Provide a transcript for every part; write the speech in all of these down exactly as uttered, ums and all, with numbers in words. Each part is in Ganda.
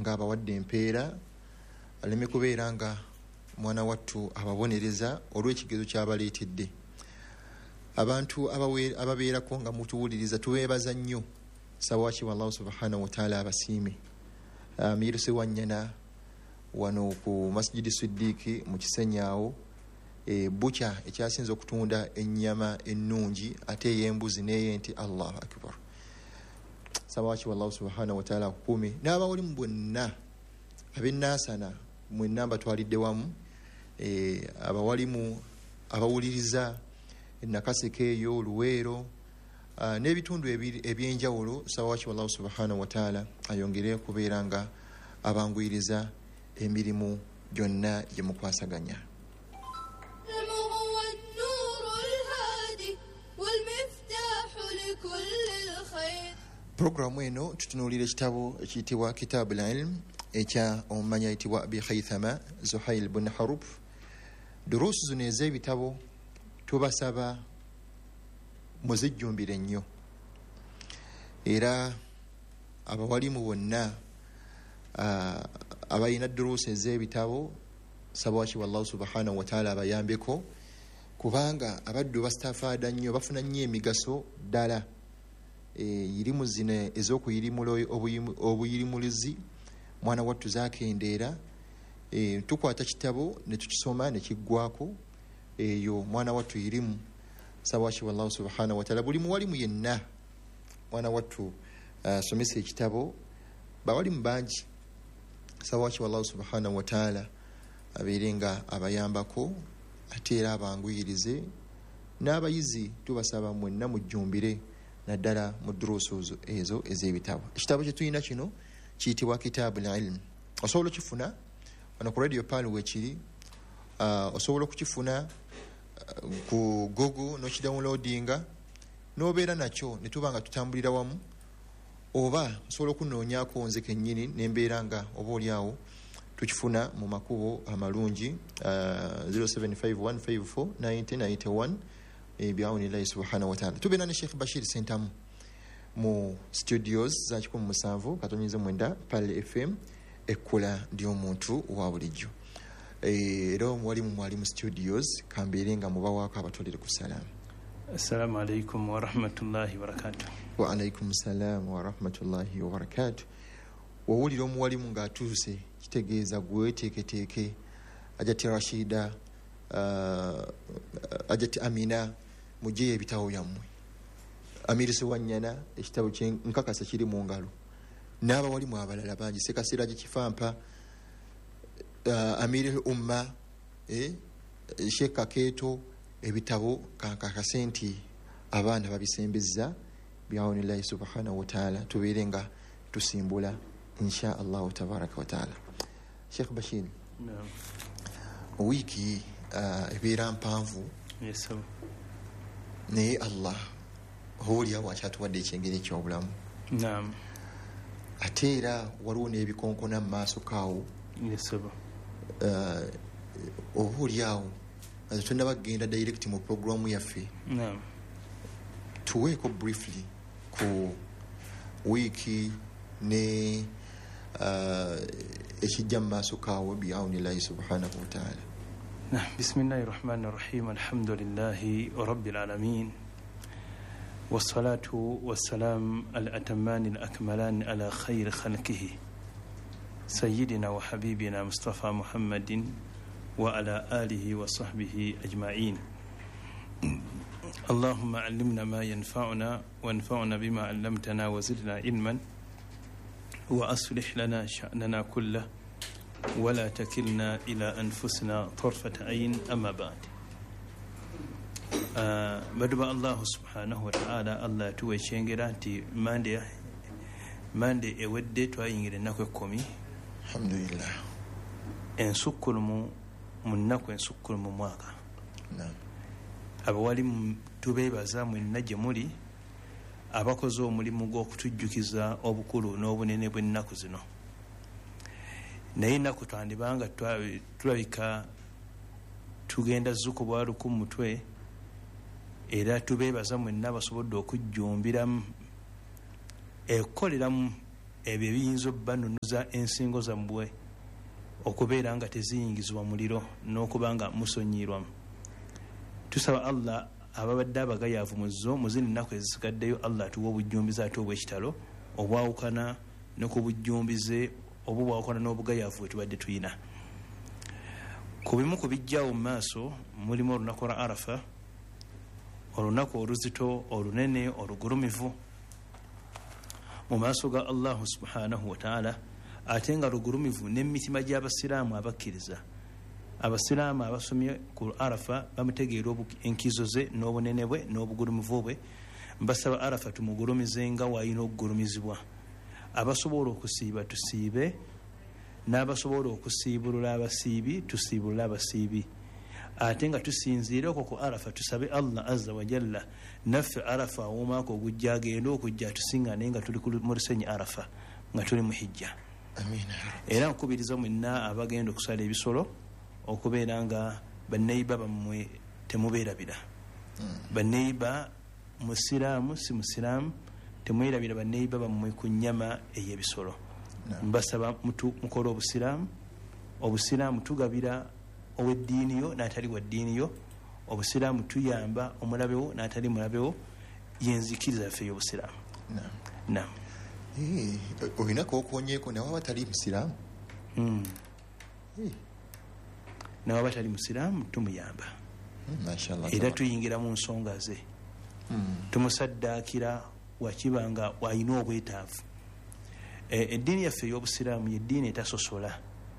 ng'abawadde empeera aleme kubeera nga mwana wattu ababonereza olw'ekigezo ky'abaleetedde. Abantu ababeerako nga mutuwuliriza tubeebaza nnyo sawaaki wa Allah subhanahu wa ta'ala abasiime. Amiru Sewanyana wano ku Masjidi Siddiiki mu Kisenyaawo e bucha ekyasinze okutunda ennyama ennungi ate ey'embuzi n'ey'ente. Allahu akbar. Sawaaki wa Allah subhanahu wa ta'ala akukuume n'abawuli mu bonna ab'ennaasana mwenna mbatwalidde wamu, e, abawalimu abawuliriza Nakaseke eyo Luweero uh, n'ebitundu ebyenjawulo. Sawaaki wa Allah subhanahu wa ta'ala ayongere kubeera nga abanguyiriza emirimu gyonna gye mukwasaganya. Programu eno tutunuulira ekitabo ekiyitibwa Kitabul Ilm ekya omumanyi ayitibwa Abi Khaythama Zuhail bin Harub. Duruusu zino ez'ebitabo tubasaba muzijjumbire nnyo, era abawalimu bonna uh, abalina duruusu ez'ebitabo sawaaki wa Allah subhanahu wa ta'ala abayambeko, kubanga abaddu bastafaada nnyo, bafuna nnyo emigaso ddala. E, yirimu zino ez'okuyirimula obuyirimulizi mwana wattu zakendeera. E, tukwata kitabo ne tukisoma ne kiggwako eyo mwana wattu yirimu. Sawaaki wa Allah subhanahu wa ta'ala buli muwalimu yenna mwana wattu asomesa uh, ekitabo. Bawalimu bangi sawaaki wa Allah subhanahu wa ta'ala abeere nga abayambako ate era abanguyirize. N'abayizi tubasaba mwenna mujjumbire naddala mu duruusu ezo ez'ebitabo. Ekitabo kye tulina kino kiyitibwa Kitabul Ilm. Osobola okifuna wano ku Radio Pal weekiri. Uh, osobola okukifuna uh, ku Google n'okidownloadinga n'obeera nakyo ne tuba nga tutambulira wamu, oba osobola okunoonyaako nze kennyini ne mbeera nga oba oliawo tukifuna mu makubo amalungi uh, zero seven five one five four nine zero nine one bi'awnillahi subhanahu wa ta'ala. Tubeera ne Sheikh Bashir Sentamu mu studios za kikumi musanvu katonyeze mwenda Pal F M ekkula ly'omuntu wa bulijjo. Era mwali mu mwalimu studios kambeere nga mubawaako abatolere ku salaamu. Assalamu alaikum wa rahmatullahi wa barakatuh. Wa alaikum salam wa rahmatullahi wa barakatuh. Wawulira omuwalimu ng'atuuse kitegeeza gweteeketeeke Ajati Rashida uh, Ajati Amina mujje ebitabo byammwe. Amiru Sewanyana ekitabo kye nkakasa kiri mu ngalo, n'abawalimu abalala bangi Sekasira Gikifampa, uh, Amirul Umma, eh, Sheikh Kaketo, ebitabo kankakase nti abaana babisembezza bi'awnillahi subhanahu wa ta'ala tubeere nga tusimbula insha Allah tabaraka wa ta'ala. Sheikh Bashir, naam, wiki uh, ebeera mpanvu. Yes sir. Naye Allah hooli awo akyatuwadde ekyengeri ekyobulamu. Naam. Ate era waliwo n'ebikonkona mu maaso kaawo. Yes sir. Uh, ohooli awo azo tonnabagenda direct mu programu yaffe. Naam. Tuweeko briefly ku wiki ne uh, ekijja mu maaso kaawo bi'awnillahi subhanahu wa ta'ala. بسم الله الرحمن الرحيم الحمد لله رب العالمين والصلاة والسلام الأتمان الأكملان على خير خلقه سيدنا وحبيبنا مصطفى محمد وعلى آله وصحبه أجمعين. اللهم علمنا ما ينفعنا وانفعنا بما علمتنا وزدنا علما وأصلح لنا شأننا كله ولا تكلنا إلى أنفسنا طرفة عين. أما بعد بدبا الله سبحانه وتعالى الله توي شنجراتي ماندي ماندي اودي توينغري نكو كومي الحمد لله ان سكرمو من نكو ان سكرمو مواغا. نعم. abawali tubeebaza mwenna gye muli abakoze omulimu gw'okutujjukiza obukulu n'obunene bw'ennaku zino. Naye ennaku twandibanga tulabika tugenda zukubwa luku mu mutwe, era tubeebaza mwenna basobodde okujjumbiramu ekkoleramu ebyo ebiyinza obbanunuza ensingo zammwe okubeera nga teziyingizibwa muliro n'okuba nga musonyirwamu. Tusaba Allah ababadde abagayaavu mu zo mu zino ennaku ezisigaddeyo, Allah atuwa obujjumbize ate obw'ekitalo obwawukana ne ku bujjumbize oba bwawukana n'obugayaavu bwe tubadde tuyina. Ku bimu ku bijjawo mu maaso mulimu olunaku lwa Arafa, olunaku oluzito olunene olugulumivu mu maaso ga Allahu subhanahu wa ta'ala, ate nga lugulumivu n'emitima gy'abasiraamu abakkiriza. Abasiraamu abasomye ku Arafa bamutegeera enkizo ze n'obunene bwe n'obugulumivu bwe. Mbasaba Arafa tumugulumize nga wayina okugulumizibwa. Abasobola okusiiba tusiibe, n'abasobola okusiibulula abasiibi tusiibulula abasiibi. Ate nga tusinziire okwo ku Arafa tusabe Allah azza wa jalla naffe Arafa omwaka ogujja agenda okujja tusingane nga tuli mu lusenyi Arafa nga tuli mu hijja. Amina. Era nkubiriza mwenna abagenda okusala ebisolo okubeera nga banneiba bammwe temubeerabira. mm. Banneiba musiraamu si musiraamu temwerabira banneiba bammwe ku nnyama ey'ebisolo. no. Mbasaba mukola obusiraamu. Obusiraamu tugabira ow'eddiiniyo n'atali wa ddiiniyo. Obusiraamu tuyamba omulabewo n'atali mulabewo. Yenzikiriza yaffe ey'obusiraamu. no. no. hey, olinako okwonyeeko nawe abatali musiraamu. mm. hey. nawe abatali musiraamu tumuyamba. mm, mashallah. Era tuyingira mu nsonga ze. mm. Tumusaddaakira wakibanga walina obwetaavu. E, eddiini yaffe ey'obusiraamu yeddiini etasosola.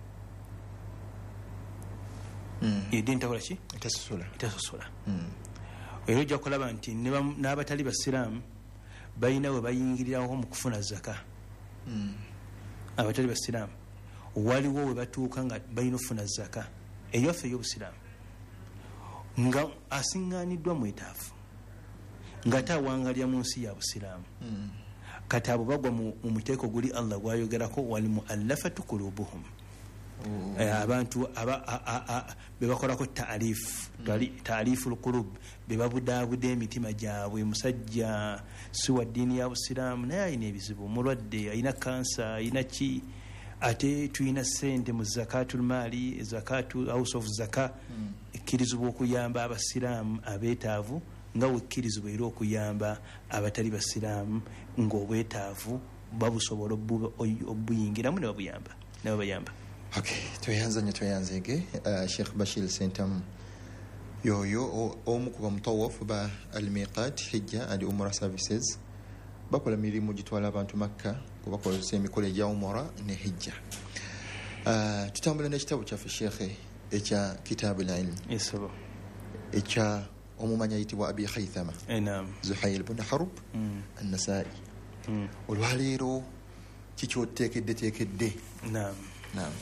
mm. Yeddiini takola ki? etasosola. Etasosola. mm. Era ojja kulaba nti n'abatali basiraamu balina we bayingiriraho mu kufuna zaka. mm. Abatali basiraamu waliwo we batuuka nga balina okufuna zaka eyaffe ey'obusiraamu nga asiŋŋaaniddwa mwetaavu nga tawangalya mu nsi ya busiraamu. mm. Kati abo bagwa mu muteeko guli Allah gwayogerako wal muallafatu qulubuhum. oh. eh, abantu aba bebakolako taalifu mm. taalifu lqulub bebabudaabuda emitima gyabwe. Musajja si wa ddiini ya busiraamu naye alina ebizibu, mulwadde, alina kansa, alina ki, ate tulina ssente mu zakatul maali, zakatu house of zaka. mm. Ekkirizibwa okuyamba abasiraamu abeetaavu nga wekkirizibwa era okuyamba abatali basiraamu ng'obwetaavu babusobola obuyingiramu ne babuyamba ne babayamba. Okay, tweyanzanya tweyanzege. uh, Sheikh Bashir Sentamu yoyo omu ku bamutawafu ba Al-Miqat Hijja and Umrah Services bakola mirimu gitwala abantu Makka kubakozesa emikolo egya umura ne hijja. uh, tutambula n'ekitabo kyaffe Sheikh ekya Kitabul Ilm Esabo ekya omumanya ayitibwa Abi Khaythama enam Zuhail bin Harb mm. An-Nasa'i. mm. olwaleero kikyotekedde tekedde. naam naam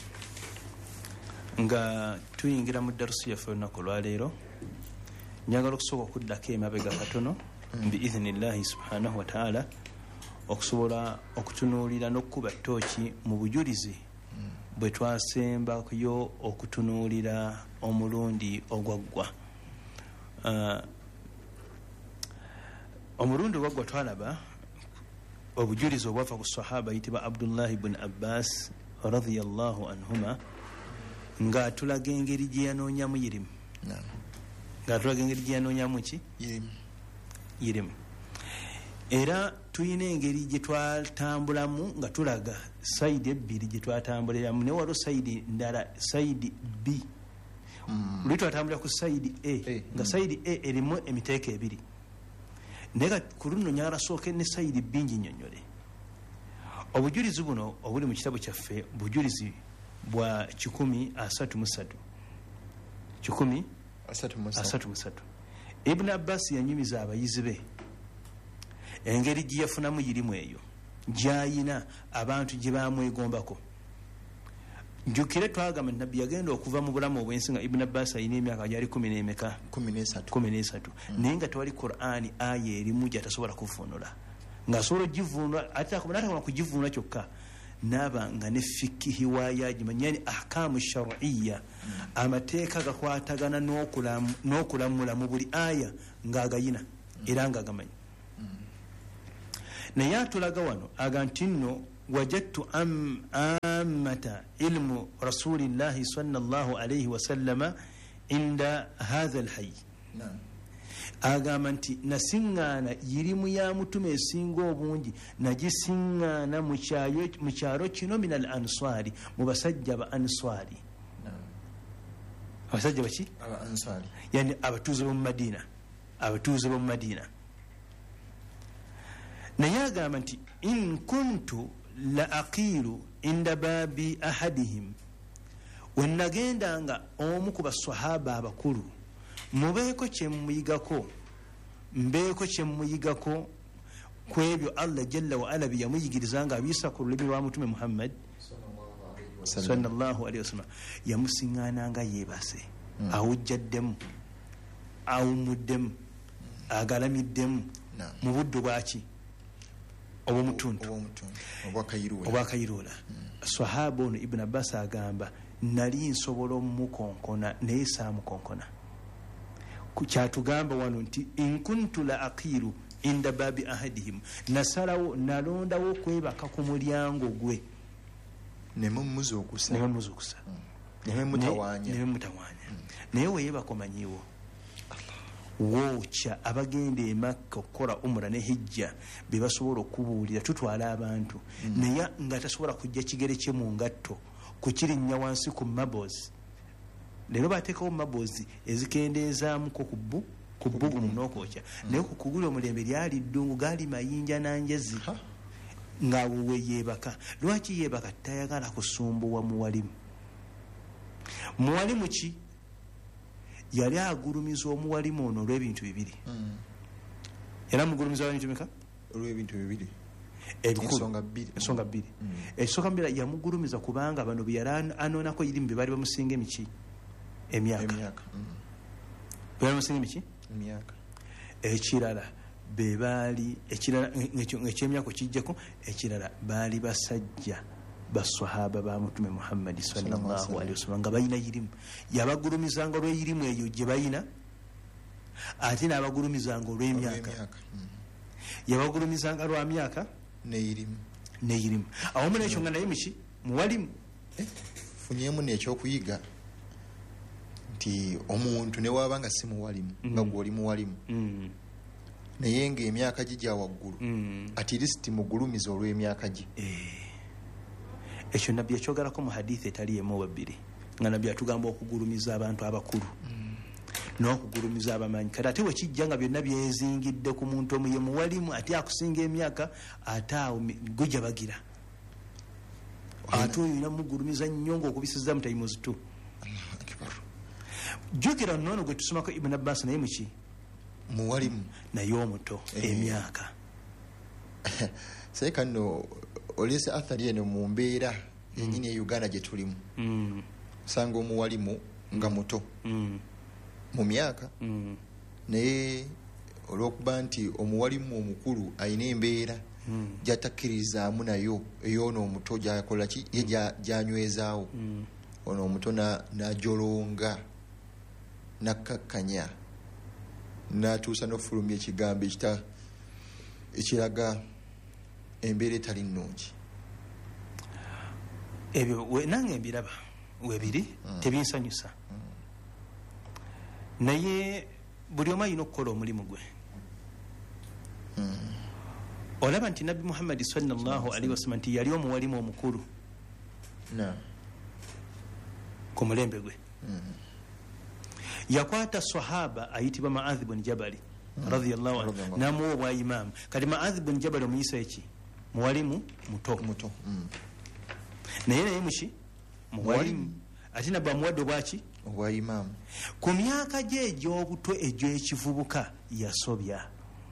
nga tuyingira mu darusu yaffe olunaku olwaleero njagala okusobola okuddako emabega katono mm. biidhinillahi subhanahu wa ta'ala okusobola okutunuulira n'okukuba ttooki mu bujulizi mm. bwe twasembayo okutunuulira omulundi ogwaggwa. uh, omulundi ogwaggwa twalaba obujulizi obwava ku sahaba yitibwa Abdullahi ibn Abbas radiyallahu anhuma nga atulaga engeri gye yanoonyamu yirimu. naam nga atulaga engeri gye yanoonyamu ki yirimu yirimu. Era tulina engeri gye twatambulamu nga tulaga sayidi ebbiri gye twatambuliramu naye waliwo sayidi ndala sayidi B. mm. luli twatambulira ku sayidi A A, nga mm. sayidi A erimu emiteeko ebiri naye ku luno nyagala sooke ne sayidi B njinyonyole. Obujulizi buno obuli mu kitabo kyaffe bujulizi bwa kikumi asatu mu ssatu kikumi asatu mu asatu mu ssatu. Ibn Abbas yanyumiza abayizi be engeri gye yafunamu yirimu eyo gyayina abantu gye bamwegombako. Njukire twagamba nabbi yagenda okuva mu bulamu obwensi nga Ibn Abbas ayina emyaka gyali kumi n'emeka kumi n'esatu kumi n'esatu naye nga tewali Qur'ani aya erimu gyatasobola kuvuunula ng'asobola ogivuunula ate n'atakola kugivuunula kyokka naaba nga ne fikihi waayagimanyi yani ahkamu shar'iyya amateeka gakwatagana n'okulamula mu buli aya ng'agayina era ng'agamanyi. Naye atulaga wano aga nti nno wajadtu am ammata ilmu rasulillahi sallallahu alayhi wasallama inda hadha alhayy. Agamba nti nasiŋŋaana yirimu ya mutume esinga obungi nagisiŋŋaana mu kyalo kino min al answari, mu basajja ba answari. Abasajja baki? Aba answari, yani abatuuze b'omu Madina, abatuuze b'omu Madina. Naye agamba nti in kuntu la aqiilu inda baabi ahadihim, wennagendanga omu ku basahaba abakulu mubeeko kyemuyigako, mbeeko kyemuyigako ku ebyo Allah jalla wa ala bye yamuyigiriza nga abiisa ku lulimi lwa mutume Muhammad sallallahu alaihi wasallam. Yamusiŋŋaananga yeebase, mm. awujjaddemu, awumuddemu, mm. agalamiddemu, no. mu buddu bwaki obw'omutuntu obwakayiruula. mm. Sahaba ono Ibn Abbas agamba nali nsobola omumukonkona naye saamukonkona. Kyatugamba wano nti inkuntu la aqiru inda babi ahadihim, nasalawo nalondawo okwebaka ku mulyango gwe nemumuzukusa nemumuzukusa nemumutawaanya nemumutawaanya naye weyebaka omanyiwo wokya abagenda e Makka okukola umra ne hijja be basobola okubuulira tutwala abantu mm. naye nga tasobola kujja kigere kye mu ngatto kukirinnya wansi ku mabozi. Leero bateekawo mabozi ezikendeezaamuko kubbu ku bbugumu n'okwokya, naye ku kugula omulembe lyali ddungu, gaali mayinja nanjezi ng'awo we yeebaka. Lwaki yeebaka? Tayagala kusumbuwa muwalimu. Muwalimu ki? Yali agulumiza omuwalimu ono olw'ebintu bibiri. Yali amugulumiza olw'ebintu bimeka? Olw'ebintu bibiri. Ensonga bbiri. Ensonga bbiri. Ekisooka mbira yamugulumiza kubanga bano bye yali anoonako irimu be baali bamusinga emiki? Emyaka. Emyaka. Be baali bamusinga emiki? Emyaka. Ekirala be baali ekirala ng'ekyemyaka kijjako, ekirala baali basajja baswahaba ba mutume Muhammad sallallahu alaihi wasallam nga balina irimu. Yabagulumizanga olw'irimu eyo gye balina, ate n'abagulumizanga olw'emyaka. Yabagulumizanga lwa myaka n'irimu n'irimu. Awamu n'ekyo nga naye miki muwalimu. Funyemu n'ekyokuyiga nti omuntu ne waba nga si muwalimu nga gw'oli muwalimu naye ng'emyaka gye gya waggulu at least mugulumiza olw'emyaka gye. Ekyo nabbi yakyogerako mu hadithi etali emu oba bbiri, nga nabbi atugamba okugulumiza abantu abakulu n'okugulumiza abamanyi. Kati ate wekijja nga byonna byezingidde ku muntu omu ye muwalimu ate akusinga emyaka, ate awo gujabagira, ate oyo olina mugulumiza nnyo ng'okubisiza mutayimuzitu. Jjukira noono gwe tusomako Ibn Abbas naye muki muwalimu naye omuto emyaka. Seeka nno olese athari eno mu mbeera yennyini e Uganda gye tulimu, osanga omuwalimu nga muto mu myaka, naye olw'okuba nti omuwalimu omukulu alina embeera gy'atakkirizaamu nayo ey'ono omuto gy'akola ki ye gy'anywezaawo, ono omuto n'ajolonga n'akkakkanya n'atuusa n'ofulumya ekigambo ekita ekiraga embeera etali nnungi. Ebyo nange mbiraba webiri, tebinsanyusa, naye buli omu alina okukola omulimu gwe. Olaba nti Nabbi Muhammad sallallahu alaihi wasallam nti yali omuwalimu omukulu ku mulembe gwe. Yakwata sahaba ayitibwa Mu'adh ibn Jabal radhiyallahu anhu namuwa obwa imamu. Kati Mu'adh ibn Jabal omuyisa eki muwalimu muto muto naye naye muki muwalimu, ate nabba muwadde obwaki obwa imamu. Ku myaka gye egy'obuto egy'ekivubuka yasobya,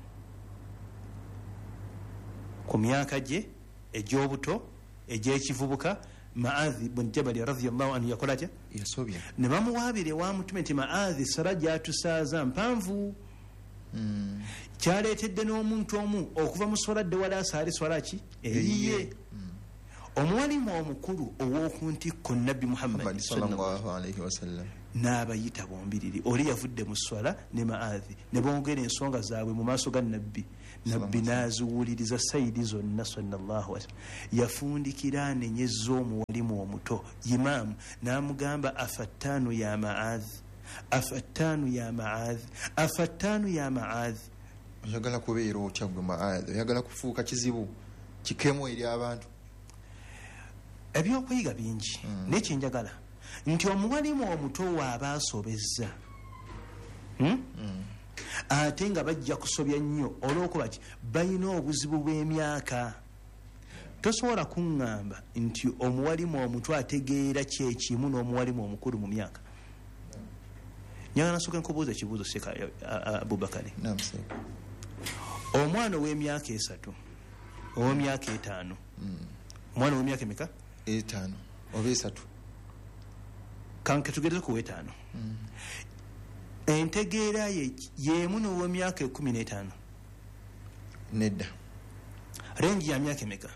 ku myaka gye egy'obuto egy'ekivubuka Mu'adh ibn Jabal radhiyallahu anhu yakola atya? Yasobya. Ne bamuwaabira ewa mutume nti Mu'adh sala gy'atusaaza mpanvu. Mm. Kyaleetedde n'omuntu omu okuva mu swala dde wala asaali swala ki eriye. Mm. Omuwalimu omukulu ow'oku ntikko Nabbi Muhammad sallallahu alaihi wasallam n'abayita bombiriri oli yavudde mu swala ne Maadhi ne bongera ensonga zaabwe mu maaso ga nabbi nabbi n'aziwuliriza sayidi zonna sallallahu alaihi wasallam yafundikira nenyezza omuwalimu omuto imaamu n'amugamba afattaanu ya Maadhi afattaanu ya Maadhi afattaanu ya Maadhi oyagala kubeera otya gwe Maadhi oyagala kufuuka kizibu kikemo eri abantu ebyokuyiga bingi mm. nekyenjagala nti omuwalimu omuto waaba asobezza hmm? mm. ate nga bajja kusobya nnyo olw'okuba ki balina obuzibu bw'emyaka tosobola kuŋŋamba nti omuwalimu omuto ategeera kyekimu n'omuwalimu omukulu mu myaka nyagala nasooka nkubuuza ekibuuzo Sheikh Abubakari omwana ow'emyaka esatu ow'emyaka etaano omwana ow'emyaka emeka etaano oba esatu kanke tugereze ku w'etaano entegeera ye yemu n'ow'emyaka ekumi n'etaano nedda rengi ya myaka emeka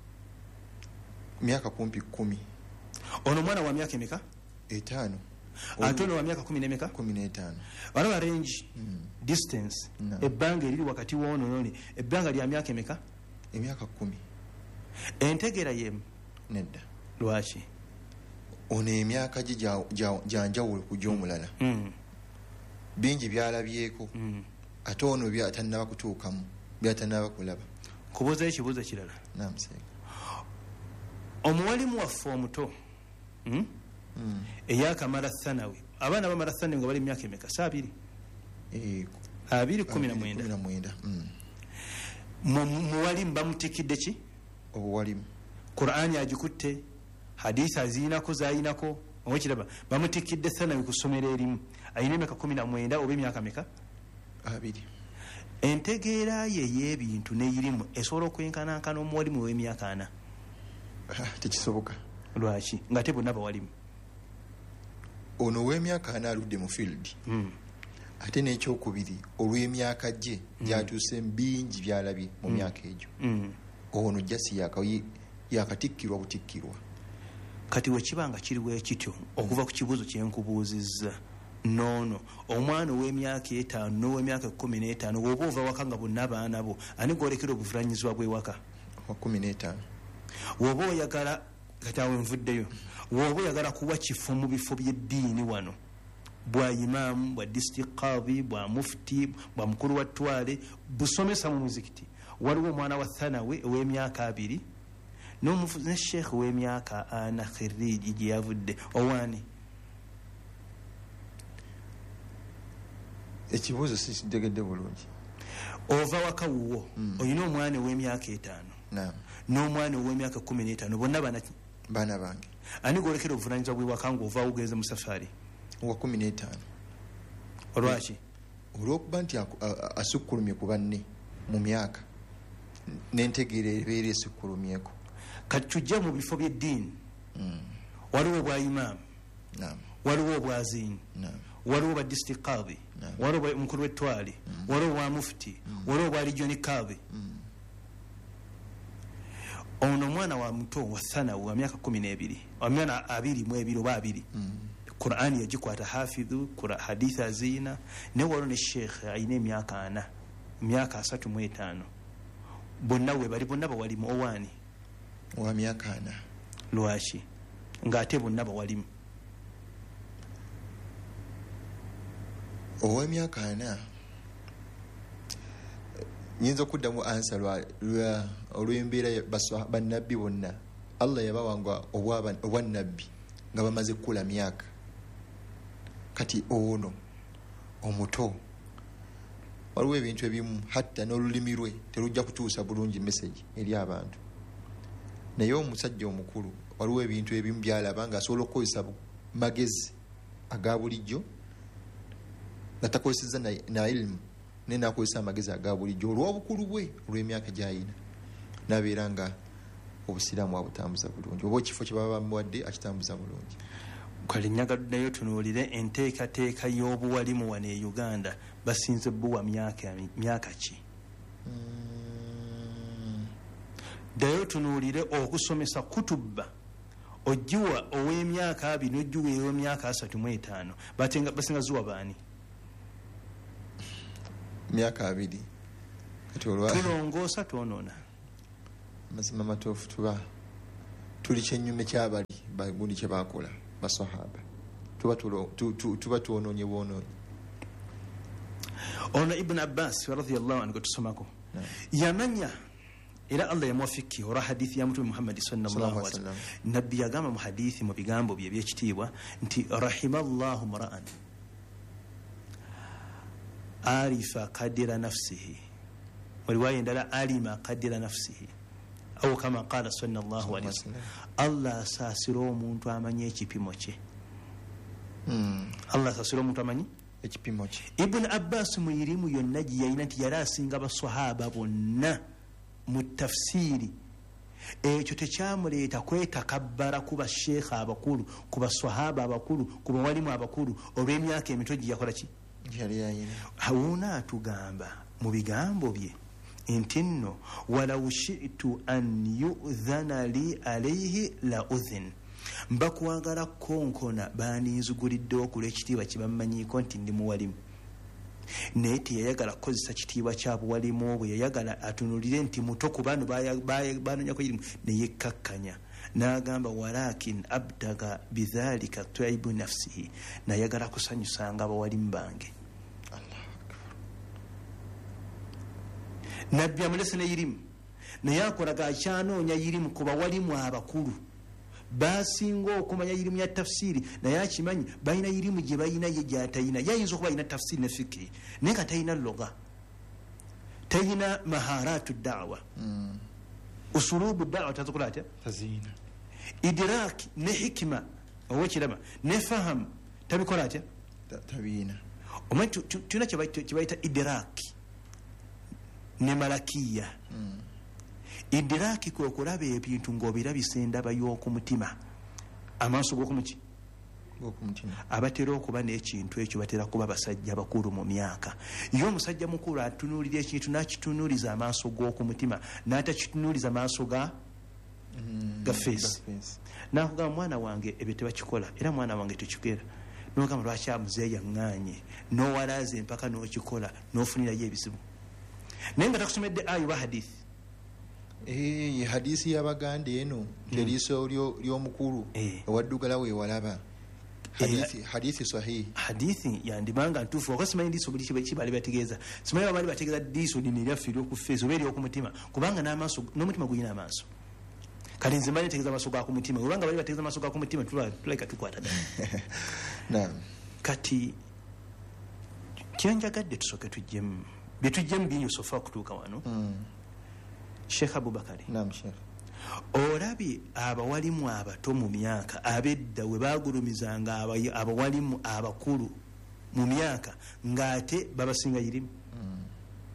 myaka kumpi kumi ono omwana wa myaka emeka etaano ate ono wa myaka kumi n'emeka kumi n'etaano walaba range mm. distance no. ebbanga eriri wakati w'ono noni ebbanga lya myaka emeka emyaka kumi entegeera yemu nedda lwaki ono emyaka gye gyanjawulo ku gy'omulala mm. bingi byalabyeko mm. ate ono byatannaba kutuukamu byatannaba kulaba kubuuzayo ekibuuzo kirala namuseega omuwalimu waffe omuto mm? mm. eyakamala thanawi abaana bamala thanawi nga bali emyaka emeka sa abiri abiri kumi na mwenda muwalimu bamutikidde ki obuwalimu Qur'ani agikutte hadisi aziinako zaayinako owekiraba bamutikidde thanawi ku ssomero erimu ayina emyaka kumi na mwenda oba emyaka meka abiri entegeera ye y'ebintu n'eyirimu esobola okwenkanankana omuwalimu w'emyaka ana tekisoboka lwaki nga te bonna bawalimu ono ow'emyaka ana aludde mu field mm. ate n'ekyokubiri olw'emyaka gye mm. gyatuuse bingi byalabye mu mm. myaka egyo mm. ono jasi yakatikkirwa butikkirwa kati wekibanga kiriwo ekityo okuva ku kibuuzo kyenkubuuzizza noono omwana ow'emyaka etaano n'ow'emyaka kumi n'etaano woba ova waka nga bonna baana bo ani gwolekera obuvunanyizibwa bw'ewaka wa kumi n'etaano woba oyagala katawe nvuddeyo woba oyagala kuwa kifo mu bifo by'eddiini wano bwa imaamu bwa district qadhi bwa mufti bwa mukulu wa ttwale busomesa mu muzikiti waliwo omwana wa thanawe ow'emyaka abiri ne sheekh w'emyaka ana khiriji gye yavudde owaani ekibuuzo sikitegedde bulungi ova waka wuwo mm. olina omwana ow'emyaka etaano naam n'omwana ow'emyaka kumi n'etaano bonna banaki baana bange ani gwolekera obuvunanyizibwa bw'ewaka nga ovaawo ogenze mu safaari wa kumi n'etaano olwaki olw'okuba nti asukkulumye ku banne mu myaka n'entegeera ebeera esukkulumyeko kati tujja mu bifo by'eddiini mm. waliwo obwa imaamu naam waliwo obwaziini naam waliwo ba district qadhi waliwo mukulu w'ettwale mm. waliwo bwa mufti mm. waliwo bwa region qadhi mm. ono omwana wa muto wa thanawi wa myaka kumi n'ebiri omwana abiri mu ebiri oba abiri mm. Qur'ani yagikwata hafidhu hadithi aziina ne waliwo ne sheekh ayina emyaka ana myaka asatu mu etaano bonna we bali bonna bawalimu owaani wa myaka ana lwaki ng'ate bonna bawalimu ow'emyaka ana nyinza okuddamu ansa olw'embeera bannabbi bonna Allah yabawanga obwannabbi nga bamaze kukula myaka kati ono omuto waliwo ebintu ebimu hatta n'olulimi lwe terujja kutuusa bulungi message eri abantu naye omusajja omukulu waliwo ebintu ebimu byalaba nga asobola okukozesa magezi aga bulijjo nga takozeseza na ilimu naye nakozesa amagezi aga bulijjo olw'obukulu bwe olw'emyaka gy'ayina nabeera nga obusiraamu abutambuza bulungi oba ekifo kye baba bamuwadde akitambuza bulungi kale nyagaddeyo tunuulire enteekateeka y'obuwalimu wano e Uganda basinze bbuwa myaka myaka ki mm. ddayo tunuulire okusomesa kutuba ojiwa ow'emyaka abiri nojiwa ow'emyaka asatu mu etaano batenga basinga zuwa baani myaka abiri kati olwa tulongoosa twonoona mazima matuufu tuba tuli kyenyume kyabali bagundi kye bakola basahaba tuba tuba twonoonye bwonoonye. ono Ibn Abbas radhiyallahu anhu tusomako yamanya era Allah yamuwafikki ora hadithi ya mtume Muhammad sallallahu alaihi wasallam nabbi yagamba mu hadithi mu bigambo bye byekitiibwa nti rahimallahu mar'an arifa qadira nafsihi wa riwaya endala alima qadira nafsihi au kama qala sallallahu alaihi wasallam Allah asasira omuntu amanye ekipimo kye. Allah asasira omuntu amanye ekipimo kye. Ibn Abbas mu irimu yonna gye yalina nti yali asinga baswahaba bonna mu tafsiri ekyo tekyamuleeta kwetakabbara ku basheekha abakulu ku baswahaba abakulu ku bawalimu abakulu olw'emyaka emito gye yakola ki yali yayina. Hawuna atugamba mu bigambo bye nti nno walau shi'tu an yu'dhana li alayhi la udhin mbakwagala konkona baninzugulidde okula ekitiibwa kibammanyiiko nti ndi muwalimu naye teyayagala kukozesa kitiibwa kya buwalimu bwe yayagala atunulire nti muto ku bano banonyako irimu neyekkakkanya n'agamba walakin abtaga bidhalika taibu nafsihi nayagala kusanyusanga abawalimu bange. nabbi amulese n'irimu naye akolaga akyanoonya irimu ku bawalimu abakulu basinga okumanya irimu ya tafsiri naye akimanyi balina irimu gye balina ye gyatayina yayinza okuba alina tafsiri ne fikiri naye nga talina loga talina maharatu dawa mm. usulubu dawa tazokola atya tazina idiraki ne hikima owekirama ne fahamu tabikola atya tabina omanyi tulina kyebayita idiraki ne malakiya mm. idiraki kwe kulaba ebintu ng'obirabisa endaba y'okumutima amaaso g'okumuki abatera okuba n'ekintu ekyo batera kuba basajja bakulu mu myaka ye omusajja mukulu atunuulira ekintu n'akitunuuliza amaaso g'okumutima n'atakitunuuliza maaso ga mm, ga feesi n'akugamba mwana wange ebyo tebakikola era mwana wange tekigera n'ogamba lwaki amuzeeyaŋŋaanye n'owalaaza empaka n'okikola n'ofunirayo ebizibu naye nga takusomedde ayo ba hadithi. Eh hadisi y'Abaganda eno teriiso ly'omukulu ewaddugala we walaba hadithi hadithi sahihi hadithi yandibanga ntufu okasimanyi ndiso buli kibali bategeeza simanyi abali bategeeza diso dini lya firo ku fezo beri okumutima kubanga n'amaaso n'omutima guyina amaaso kali nzimanye tegeeza amaaso ga ku mutima kubanga bali bategeeza amaaso ga ku mutima tulika tukwata naam kati kyanjagadde tusoke tujjemu bitujjemu binyo sofa okutuuka wano mm. Sheikh Abubakari naam Sheikh olabi abawalimu abato mu myaka abedda we bagulumizanga abawalimu abakulu mu myaka ngate babasinga yirimu mm.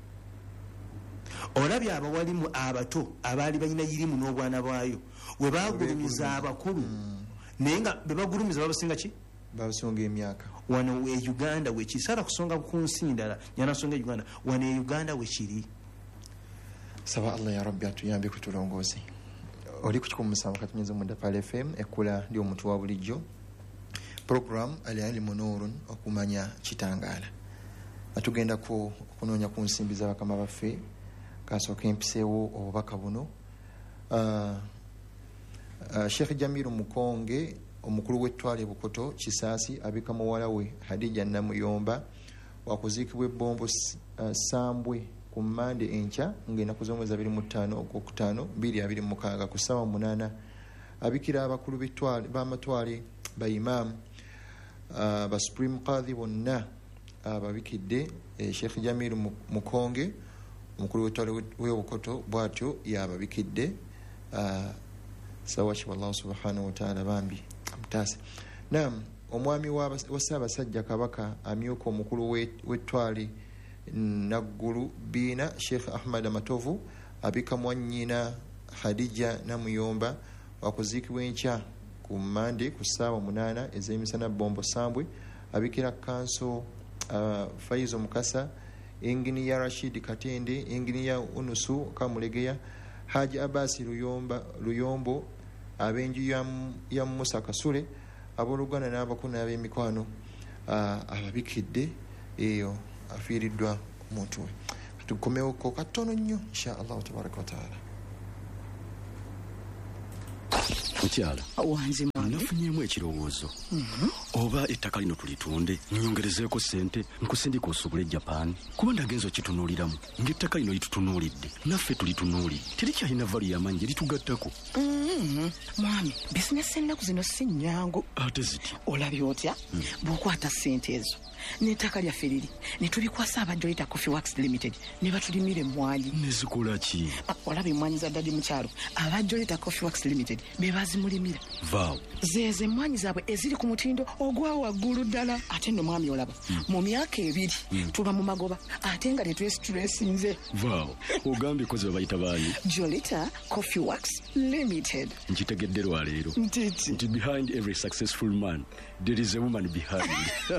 olabi abawalimu abato abali balina yirimu n'obwana bwayo we bagulumiza abakulu mm. naye nga bebagulumiza babasinga ki babasinga emyaka wano we Uganda we kisara kusonga ku nsi ndala nyana songa Uganda wano e Uganda we kiri saba Allah ya rabbi atuyambe kutulongozi oli kukikummusanga katunyeze mu Dapal F M ekula ndi omuntu wa bulijjo program al-ilmu nurun okumanya kitangala atugenda ku kunoonya ku nsimbi za bakama baffe kasooka empiseewo obubaka buno uh, uh, Sheikh Jamiru Mukonge omukulu w'ettwale Bukoto Kisaasi abika muwala we Hadija Namuyomba wakuziikibwa ebbombo uh, Sambwe ku Mande enkya ng'ennaku z'omwezi abiri mu ttaano ogwokutaano bbiri abiri mu mukaaga ku ssaawa munaana abikira abakulu b'amatwale ba imaamu uh, ba supreme qadhi bonna ababikidde uh, Sheikh Jamiru Mukonge omukulu w'ettwale w'Obukoto bw'atyo yababikidde uh, sawashi wallahu subhanahu wa ta'ala bambi amtase naam omwami wa Ssaabasajja Kabaka amyuka omukulu w'ettwale Naggulu Biina Sheikh Ahmad Matovu abika mwannyina Hadija Namuyomba wakuziikibwa enkya ku Mande ku ssaawa munaana ez'emisana Bombo Sambwe abikira kanso uh, Faizo Mukasa Enginiya Rashid Katende Enginiya Unusu Kamulegeya Haji Abasi Luyomba Luyombo abenju ya Musa Kasule, abooluganda n'abakulu n'ab'emikwano ababikidde eyo afiiriddwa omuntu we. Tukomewoko katono nnyo insha Allah tabaraka wa taala. Mukyala wanzi mwami nafunyemu ekirowoozo oba ettaka lino tulitunde nyongerezeeko ssente nkusindika osobole Japan kuba ndagenza okitunuuliramu ng'ettaka lino litutunuulidde naffe tulitunuulidde terikyalina vali y'amaanyi gye litugattako. mwami bizinesi ennaku zino si nnyangu ate ziti olabye otya bw'okwata ssente ezo n'ettaka lyaffe liri ne tulikwasa abajolita Coffee Works Limited ne batulimira emmwanyi. nezikola ki? olabye emmwanyi za ddadi mukyalo abajolita Coffee Works Limited be bazimulimira vaawo zeeze emmwanyi zaabwe eziri ku mutindo ogwa waggulu ddala. ate nno mwami olaba mu myaka ebiri tuba mu magoba ate nga tetwesitulesinze. vaawo ogambye kozi babayita baani? Jolita Coffee Works Limited. nkitegedde lwaleero ntiti nti behind every successful man there is a woman behind.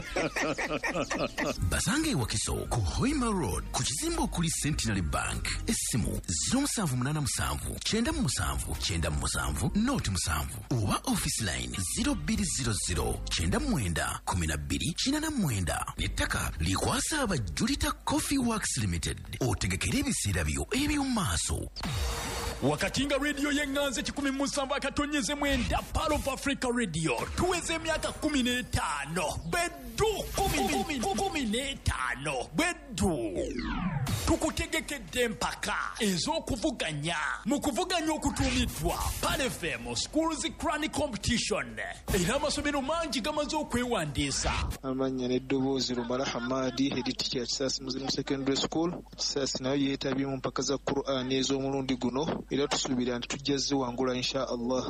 Basange Wakiso ku Hoima Road ku kizimbe okuli Centenary Bank. Essimu zero seven munana musanvu kyenda musanvu kyenda musanvu noti musanvu oba office line zero two zero zero kyenda mwenda kumi na bbiri kinana mwenda. Nettaka likwasa aba Julita Coffee Works Limited. Otegekera ebiseera byo eby'omu maaso. Wakatinga radio yenganze kikumi musanvu akatonyeze mwenda Part of Africa Radio tuweze emyaka kumi n'etaano beddu kumi kumi n'etaano beddu tukutegekedde mpaka ez'okuvuganya mu kuvuganya okutuumiddwa Pan F M Schools Crown Competition era amasomero mangi gamaze okwewandiisa. Amannya n'eddoboozi Lumala Hamadi head teacher Kisaasi Muslim Secondary School. Kisaasi nayo yeetabye mu mpaka za Qur'an ez'omulundi guno era tusuubira nti tujja ziwangula insha Allah.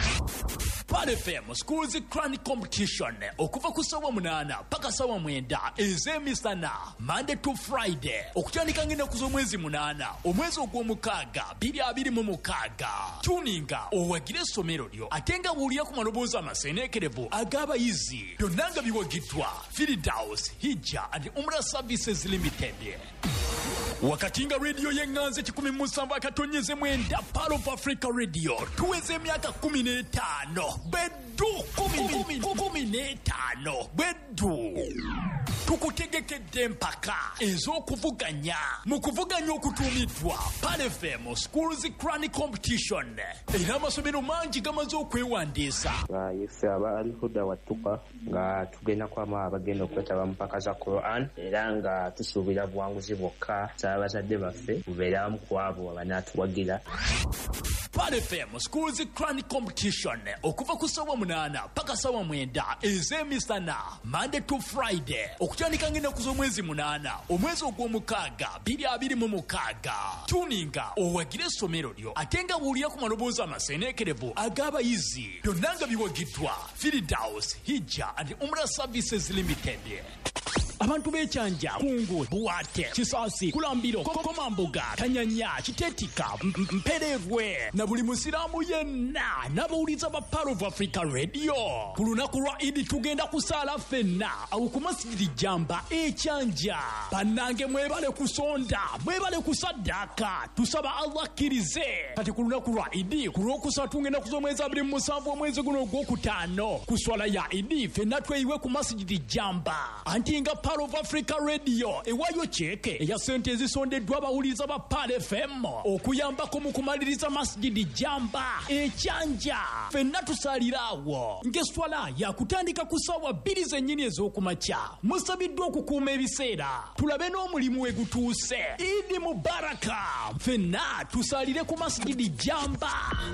Pan F M Schools Crown Competition okuva ku ssaawa munaana paka ssaawa mwenda ez'emisana Monday to Friday okutandika ng'ennaku z'omwezi munaana omwezi ogw'omukaaga bbiri abiri mu mukaaga. Tuninga owagire essomero lyo ate nga buulira ku maloboozi amaseeneekerevu ag'abayizi byonna nga biwagiddwa Firdaus Hijja and Umrah Services Limited. Wakatinga radio yenganze kikumi musanvu akatonyeze mwenda Part of Africa Radio tuweze emyaka kumi n'etaano beddu kumi kumi n'etaano beddu tukutegekedde mpaka ez'okuvuganya mu kuvuganya okutuumiddwa Pan F M Schools Crown Competition era amasomero mangi gamaze okwewandiisa. Ife aba Al-Huda Watuka nga tugenda kwama abagenda okwetaba mu mpaka za Quran era nga tusuubira buwanguzi bwokka abazadde baffe bubeeramu ku abo abanaatuwagira. Pan F M Schools Crown Competition okuva ku ssaawa munaana paka ssaawa mwenda ez'emisana Monday to Friday okutandika ng'ennaku z'omwezi munaana omwezi ogw'omukaaga bbiri abiri mu mukaaga. Tuninga owagire essomero lyo ate nga buulira ku maloboozi amaseeneekerevu ag'abayizi byonna nga biwagiddwa Firdaus Hijja and Umrah Services Limited. Abantu b'ekyanja Kungu Buwate Kisaasi Kulambiro Komambuga Kanyanya Kitetika Mperevwe na buli musiraamu yenna n'abawuliza ba Part of Africa Radio ku lunaku lwa Idi tugenda kusaala ffenna awo ku masjidi Jamba ekyanja. Bannange mwebale kusonda mwebale kusaddaaka tusaba Allah akkirize kati ku lunaku lwa Idi ku lwokusatu ng'ennaku z'omwezi abiri mu musanvu omwezi guno ogwokutaano ku swala ya Idi ffenna tweyiwe ku masjidi Jamba anti nga Part of Africa Radio ewayo cheke eya sente ezisondeddwa abawuliza ba Pan F M okuyambako mu kumaliriza masjidi Jamba ekyanja. Ffenna tusaliraawo ng'eswala yakutandika ku ssaawa bbiri zennyini ez'okumakya. Musabiddwa okukuuma ebiseera tulabe n'omulimu we gutuuse. Idi Mubaraka. Ffenna tusalire ku masjidi Jamba.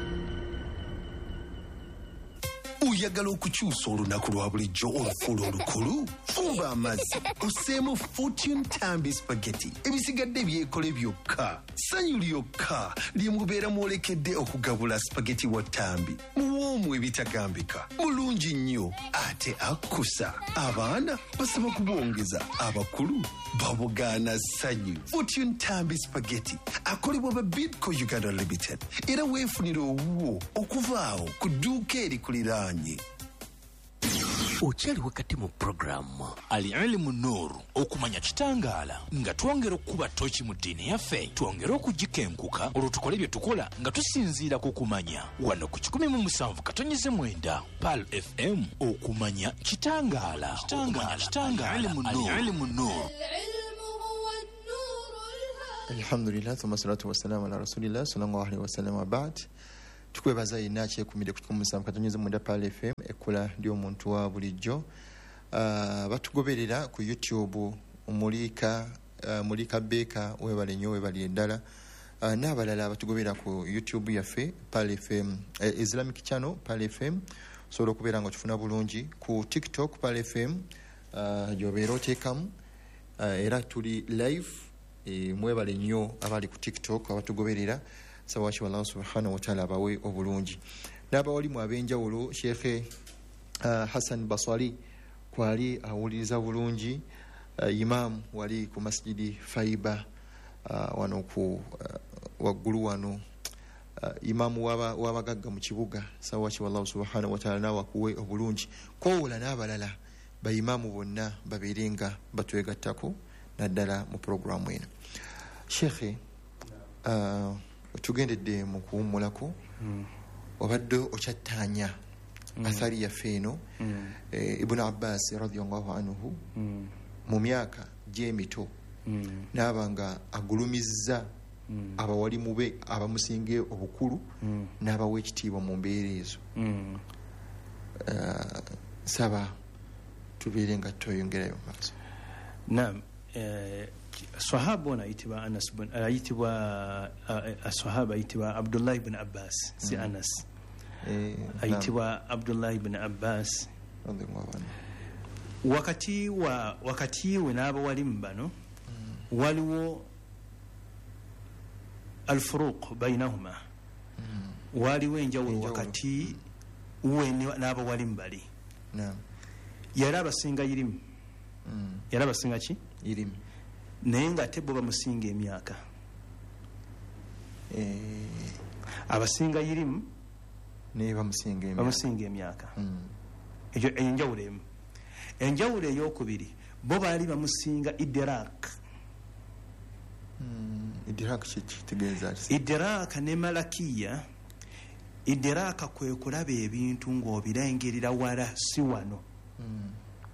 Oyagala okukyusa olunaku lwa bulijjo olufuula olukulu? Fumba amazzi oseemu Fortune Tambi Spaghetti ebisigadde byekole byokka sanyu lyokka lye mubeera mwolekedde okugabula spaghetti wa Tambi muwoomu ebitagambika mulungi nnyo ate akkusa abaana basaba kubwongeza abakulu babugaana sanyu. Fortune Tambi Spaghetti akolebwa ba Bidco Uganda Limited era weefunira owuwo okuvaawo ku dduuka erikuliraanye. okyali wakati mu puroguramu Al-Ilmu Nur, okumanya kitangaala nga twongera okukuba toki mu ddiini yaffe, twongera okugikenkuka olwo tukole bye tukola nga tusinziira ku kumanya. Wano ku kikumi mu musanvu katonnyeze mwenda Pal F M, okumanya kitangaala. Al-Ilmu Nur. Alhamdulillah, thumma salatu wassalamu ala rasulillah sallallahu alaihi wasallam wa ba'd. Tukwebaza ina kyekumire ku kikumi mu musanvu katonnyeze mwenda Pal F M, ekkola ly'omuntu wa bulijjo. Uh, batugoberera ku YouTube omulika uh, mulika beka webale nnyo webali eddala uh, n'abalala batugoberera ku YouTube yaffe Pal F M uh, Islamic channel Pal F M, sobola okubeera nga tufuna bulungi ku TikTok Pal F M uh, gyobeera oteekamu uh, era tuli live e, mwebale nnyo abali ku TikTok abatugoberera, sawaaki wallahu subhanahu wa ta'ala abawe obulungi. N'abawalimu ab'enjawulo Sheikh uh, Hassan Baswali kwali awuliriza bulungi, uh, imam wali ku masjidi Faiba uh, wano ku uh, waggulu wano uh, imamu waba wabagagga mu kibuga, sawaaki wallahu subhanahu wa ta'ala nawakuwe obulungi, kowula n'abalala bayimamu bonna babeerenga batwegattako naddala mu programu eno. Shekhe, uh, tugendedde mu kuwummulako, mm. obadde okyattaanya Mm. athari ya feno mm. eh, Ibn Abbas radhiyallahu anhu mm. mu myaka gy'emito mm. n'abanga agulumizza mm. abawalimu be abamusinge obukulu mm. n'abawa ekitiibwa mu mbeera ezo. mm. uh, saba tubeere nga toyongerayo maaso. Naam, eh, sahaba ona ayitibwa Anas bin ayitibwa uh, sahaba ayitibwa Abdullah ibn Abbas si mm. Anas Eh, ayitibwa Abdullah ibn Abbas. wakati wa wakati we n'abawalimu bano mm. waliwo alfuruq bainahuma, mm. waliwo enjawulo wakati we n'abawalimu bali. Naam. yali abasinga irimu, mm. yali abasinga ki irimu, naye nga ate bo bamusinga emyaka. eh. abasinga irimu ne bamusinga emyaka, bamusinga emyaka. mm. ekyo enjawulo emu. Enjawulo eyokubiri, bo baali bamusinga idrak. mm. idrak kitegeeza idrak ne malakiya. Idrak kwe kulaba ebintu ng'obirengerera wala si wano. mm.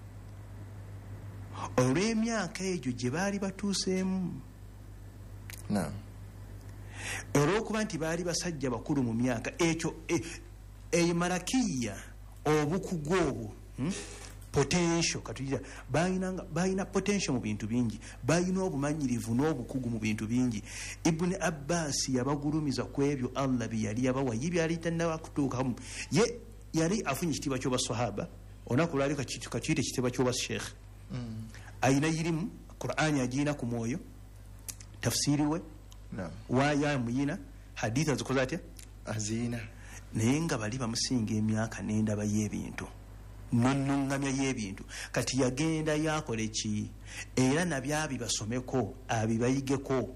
olw'emyaka egyo gye baali batuuseemu. Naam. olw'okuba nti baali basajja bakulu mu myaka, ekyo eyo malakiya obukugu obwo, hmm? potential katuyira bayina bayina potential mu bintu bingi, bayina obumanyirivu n'obukugu mu bintu bingi. Ibn Abbas yabagulumiza ku ebyo Allah bye yali yabawa, ye byali tannabakutuukamu. Ye yali afunye ekitiibwa ky'obasahaba, onaku lwali kakiyite ekitiibwa ky'obasheikh. mm. ayina irimu, Qur'ani agiina ku mwoyo, tafsiri we Naam. waya muyina, haditha zikoze atya azina, naye nga bali bamusinga emyaka n'endaba y'ebintu, nonnungamya y'ebintu. Kati yagenda yakole ki, era nabyo abibasomeko, abibayigeko,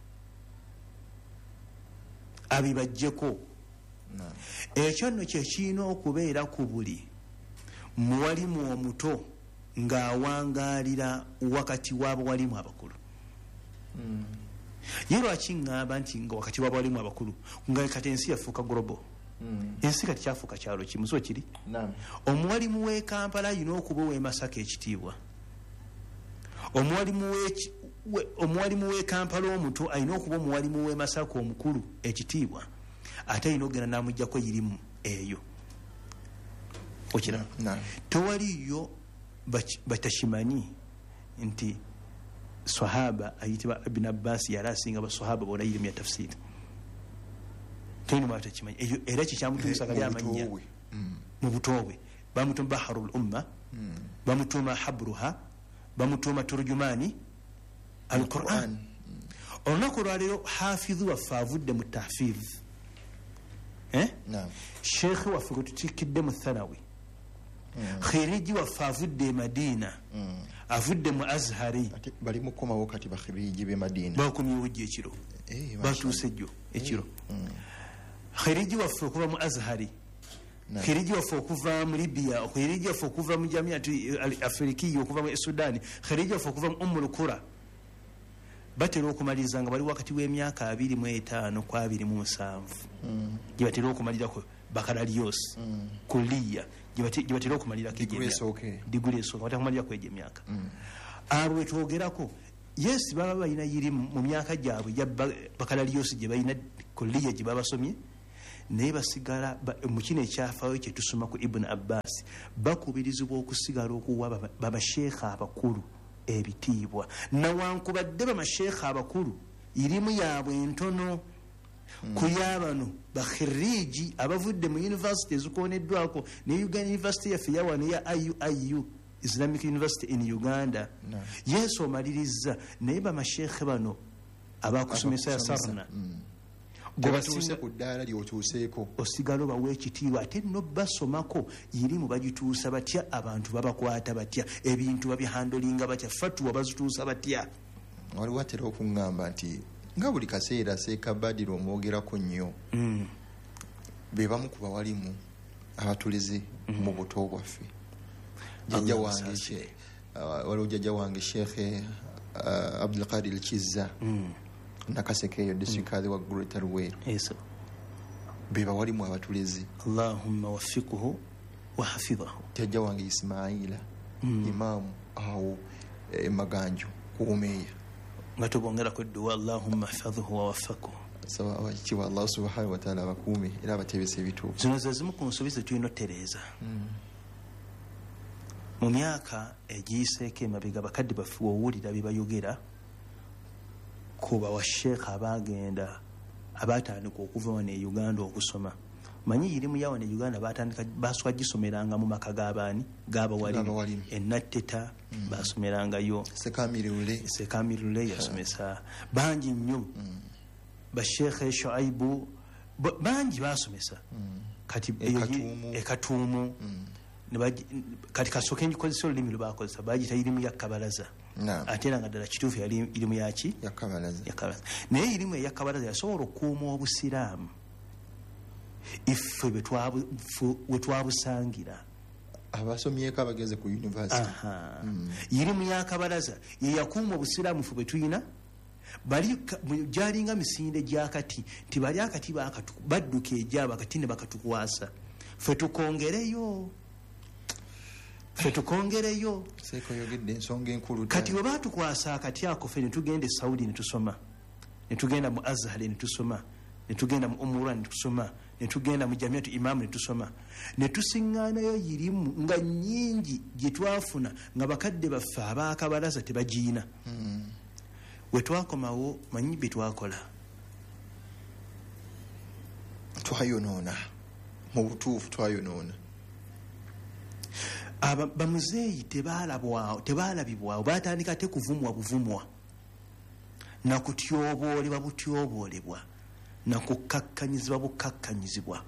abibajjeko. Naam. ekyo nno kye kirina okubeera ku buli muwalimu omuto ng'awangaalira wakati w'abawalimu abakulu. mm. ye lwaki ŋŋamba nti nga wakati w'abawalimu abakulu, nga kati ensi yafuuka global. mm. ensi kati kyafuuka kyalo kimu, so kiri. Naam. omuwalimu w'e Kampala alina okuba ow'e Masaka ekitiibwa. omuwalimu w'e omuwalimu w'e Kampala omuto alina okuba omuwalimu w'e Masaka omukulu ekitiibwa, ate alina okugenda n'amugyako irimu eyo. okira Naam. tewaliyo batakimanyi nti sahaba ayitibwa Ibn Abbas yali asinga basahaba bona irimu ya tafsiri. tolina batakimanyi eyo, era kikyamutumisa kali amanya mu butowe. bamutuma Baharul Umma, mm. bamutuma Habruha, bamutuma Turjumani al-Qur'an. mm. olunaku lwaleero hafidhu waffe avudde mu tahfidh, eh? Naam. sheikh waffe gwe tutikidde mu Thanawi, mm. khiriji waffe avudde e Madina, mm. avudde mu Azhari. ate bali mukomawo kati bakhiriji be Madina, bakomyewo gye ekiro, eh, batuuse jjo ekiro. mm. khiriji waffe okuva mu Azhari khiriji waffe okuva mu Libya, khiriji waffe okuva mu Jamiat Afrikiya, okuva mu Sudan, khiriji waffe okuva mu Ummul Qura batera okumaliriza nga bali wakati w'emyaka abiri mu etaano ku abiri mu musanvu gye batera okumalirako bakalalios kuliya gye batera okumalirako diguli esooka batera kumalirako egyo emyaka abo wetwogerako. Yes, baba balina yiri mu myaka gyabwe gya bakalalios gye balina kuliya gye babasomye naye basigala mu kino ekyafaayo kye tusoma ku Ibn Abbas bakubirizibwa okusigala okuwa babasheekha abakulu ebitiibwa nawankubadde bamasheekha abakulu irimu yaabwe entono ku yaabano bakhiriji abavudde mu university ezikoneddwako ne Uganda University yaffe yawano ya I U I U Islamic University in Uganda no. Yesu omaliriza naye bamasheekhe bano abakusomesa ya sarna gobatuuse ku ddaala lyotuuseeko osigala obawa ekitiibwa ate nno basomako irimu bagituusa batya abantu babakwata batya ebintu babihandolinga batya fatuwa bazituusa batya. Waliwo atera okuŋŋamba nti nga buli kaseera Seekabadiro omwogerako nnyo mm. be bamu ku bawalimu abatulize mm. mu buto bwaffe. Jjajja wange waliwo jjajja wange Sheekhe uh, Abdul Qadir Kizza mm. Nakasekeyo disikazi wa Greater Ruwero eso beba walimu abatulize. Allahumma waffiqhu wa hafidhahu. Jjajja wange Ismaila mm. Imamu awo e, Maganjo kuumeya nga tubongerako edduwa Allahumma hafidhahu wa waffiqhu. Sawa abakiwa Allah subhanahu wa ta'ala abakuume era abatebese ebituufu. Zino ze zimu ku nsobi ze tulina otereeza mu myaka egiyiseeko emabega bakadde baffe owulira bye bayogera kuba wa sheekh abagenda abatandika okuva wano e Uganda okusoma. Manyi irimu yawo ne Uganda batandika baswa gisomeranga mu maka g'abaani g'abawalimu enatteta mm. basomerangayo Sekamirule Sekamirule yasomesa bangi nnyo mm. basheekhe Shuaibu bangi basomesa mm. kati ekatuumu ekatuumu mm. kati kasooke ngikozesa olulimi lwe bakozesa bagita irimu ya Kabalaza ate era nga ddala kituufu yali irimu yaki yakabalaza naye irimu eyakabalaza yasobola okuuma obusiraamu iffe we twabusangira abasomyeko abageze ku university. mm. irimu yakabalaza ye yakuuma obusiraamu ffe bwe tulina bali gyalinga misinde gyakati nti bali akati badduka ejaba kati ne bakatukwasa ffe tukongereyo ffe tukongereyo sekoyogedde ensonga enkulu kati bwe batukwasa akati ako ffe ne tugenda e Saudi ne tusoma ne tugenda mu Azhar ne tusoma ne tugenda mu Umura ne tusoma ne tugenda mu Jamiatu Imam ne tusoma ne tusiŋŋaanayo yirimu nga nnyingi gye twafuna nga bakadde baffe abaakabalaza tebagiina mm. we twakomawo manyi bye twakola twayonoona mu butuufu twayonoona. Aba bamuzeeyi tebaalabwawo tebaalabibwawo batandika te kuvumwa buvumwa na kutyoboolebwa butyoboolebwa na kukkakkanyizibwa bukkakkanyizibwa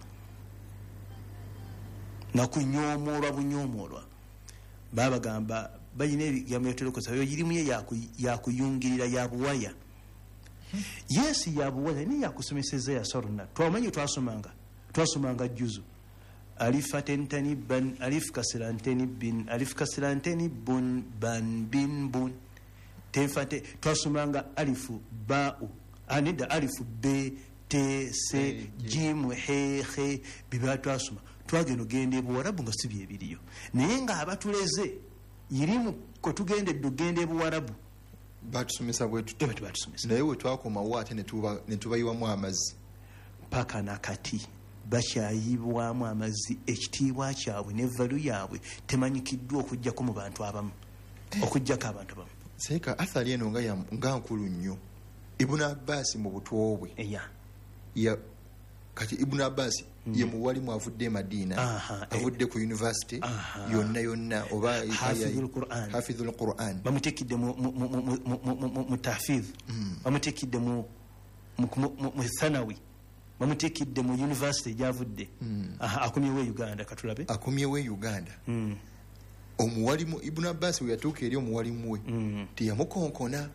na kunyoomoolwa bunyoomoolwa. Baabagamba balina ebigambo byotolokosa yo yirimu ye yakuyungirira yabuwaya yesi yabuwaya naye yakusomeseza yasorona twamanyi twasomanga twasomanga juzu alif atentani ban alif kasrantani bin alif kasrantani bun ban bin bun tefate twasomanga alifu ba'u anida alifu b t c jim he he biba twasoma twageno gende buwarabu nga sibi ebiriyo naye nga abatuleze yirimu ko tugende dugende buwarabu batusomesa bwetu tebati batusomesa naye we twakoma wate ne tuba ne tubayiwamu amazzi paka nakati bakyayibwamu amazzi ekitiibwa kyabwe n'evvalu yaabwe temanyikiddwa okujjako mu bantu abamu okujjako abantu abamu. Seeka athari eno nga nga nkulu nnyo. Ibn Abbas mu buto bwe ya ya kati Ibn Abbas mm. ye muwalimu avudde Madina avudde ku university yonna yonna oba hafidhul Qur'an hafidhul Qur'an bamutekidde mu mu tahfidh bamutekidde mu mu thanawi bamutekidde mu university gyavudde akumyewo Uganda katulabe akumyewo Uganda omuwalimu Ibn Abbas we yatuuka eri omuwalimu we teyamukonkona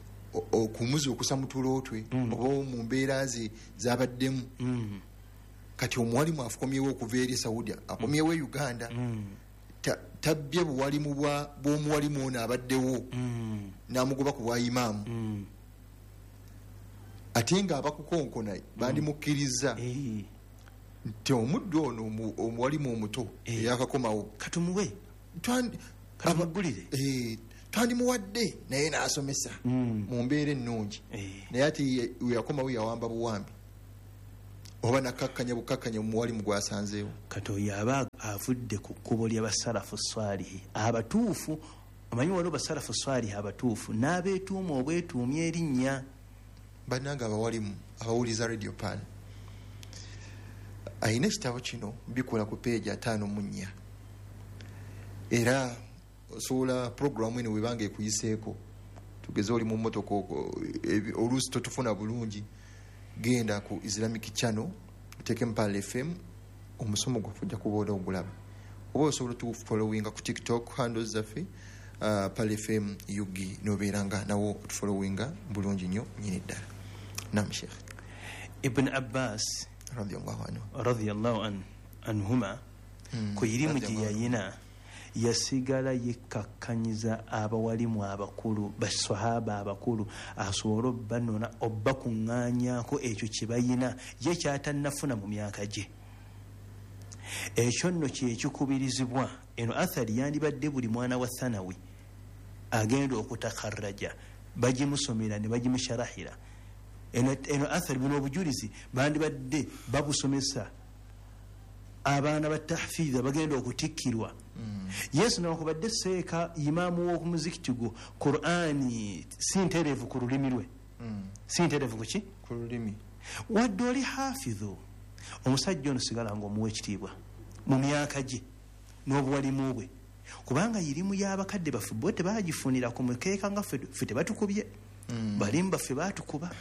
okumuza okusamutula otwe oba mu mbeera ze zabaddemu kati omuwalimu afukomyewo okuva eri Saudi akomyewo e Uganda tabbye buwalimu bw'omuwalimu ono abaddewo n'amugoba ku bwa imaamu ate nga abakukonkona bandimukkiriza nti omuddu ono omuwalimu omuto eyakakomawo katumuwe katumugulire twandimuwadde naye n'asomesa mu mbeera ennungi naye ati yakomawo yawamba buwambi oba nakakkanya bukakkanya muwalimu gwasanzeewo kati oyo aba avudde ku kkubo ly'abasalafu swalihi abatuufu. Omanyi waliwo basalafu swalihi abatuufu n'abeetuuma obwetuumya erinnya. bannanga abawalimu abawuliza radio pan ayina ekitabo kino bikola ku peegi ataano mu nnya era osobola puroguramu eno webanga ekuyiseeko tugeze oli mu mmotoka oluusi totufuna bulungi genda ku Islamic channel uteke Mpala F M omusomo gwafujja kuboona ogulaba oba osobola tufollowinga ku TikTok handles zaffe uh, Pala F M yugi nobeeranga nawo tufollowinga bulungi nnyo nyini ddala. Naam Sheikh Ibn Abbas radiyallahu anhu radiyallahu an anhuma hmm. ku irimu gye yayina yasigala yekakkanyiza abawalimu abakulu baswahaba abakulu asobola obbanona obbakuŋŋaanyaako ekyo kye bayina ye kyatannafuna mu myaka gye. Ekyo nno kyekikubirizibwa. Eno athari yandibadde buli mwana wa thanawi agenda okutakarraja bagimusomera ne bagimusharahira. Eno, eno athari buno obujulizi bandibadde babusomesa abaana ba tahfiidha bagenda okutikkirwa. Mm. Yesu nakubadde seeka imaamu w'okumuzikiti gwo Qur'ani si ntereevu ku lulimi lwe. Mm. si ntereevu ku ki? Ku lulimi. Wadde oli hafidhu omusajja ono sigala ng'omuwa ekitiibwa mu myaka gye n'obuwalimu bwe kubanga irimu y'abakadde baffe bo tebagifunira ku mukeeka nga ffe tebatukubye. Mm. Balimu baffe baatukuba.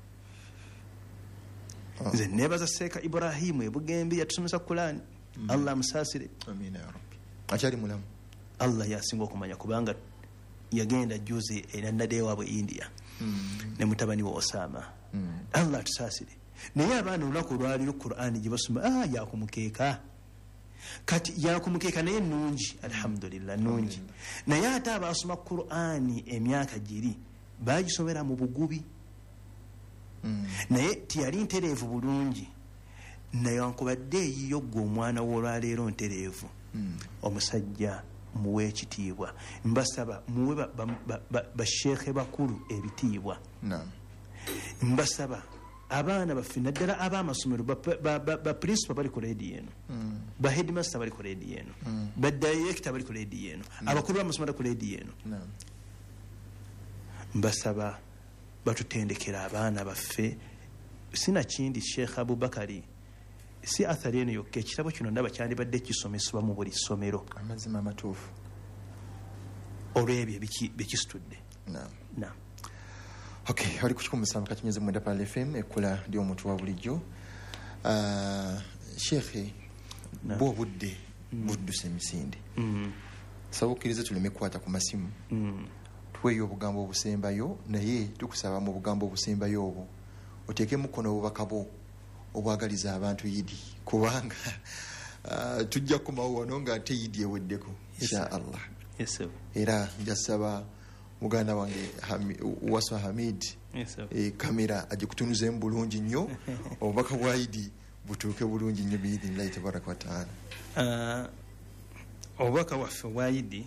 Nze nebaza seeka Ibrahimu ebugembe yatusomesa Qur'ani. Mm. Allah musaasire. Amiina ya Rabbi. Akyali mulamu. Allah yasinga okumanya kubanga yagenda juzi enannade waabwe India. Mm. ne mutabani wa Osama. Mm. Allah tusaasire. Naye abaana olunaku lwaliro Qur'ani gye basoma ah yakumukeeka kati yakumukeeka naye nungi alhamdulillah nungi. Naye ate abasoma Qur'ani emyaka giri bagisomera mu bugubi. Mm. Naye tiyali ntereevu bulungi nayankubadde eyiyo gwe omwana w'olwaleero ntereevu. Mm. Omusajja muwe ekitiibwa mbasaba muwe basheekhe bakulu ebitiibwa. No. Mbasaba abaana baffe naddala ab'amasomero baprincipa bali ku leedi eno, ba headmaster bali ku leedi eno, ba director bali ku leedi eno, abakulu b'amasomero ku leedi eno. Mbasaba batutendekera abaana baffe. Sina kindi Sheikh Abubakari si athari eno yokka ekitabo kino ndaba kyandibadde kisomesebwa mu buli ssomero amazima amatuufu olw'ebyo bikisitudde. Naam. Okay, oli ku kikumi musanvu kati nyeze mwenda Pala F M ekkola ly'omuntu wa bulijjo. Sheikh bwo obudde budduse emisinde saba okkirize tuleme kukwata ku masimu tuweeyo obugambo obusembayo naye tukusaba mu bugambo obusembayo obwo oteeke mukono obubaka bwo obwagaliza abantu yidi kubanga uh, tujja kumawo wano nga ate yidi eweddeko insha Allah. Yes sir. Era njasaba muganda wange Waswa Hamid yes sir. E kamera agikutunuze bulungi nnyo obubaka bwa yidi butuuke bulungi nnyo biidhinillahi tabaraka wa taala. Uh, obubaka waffe bwa yidi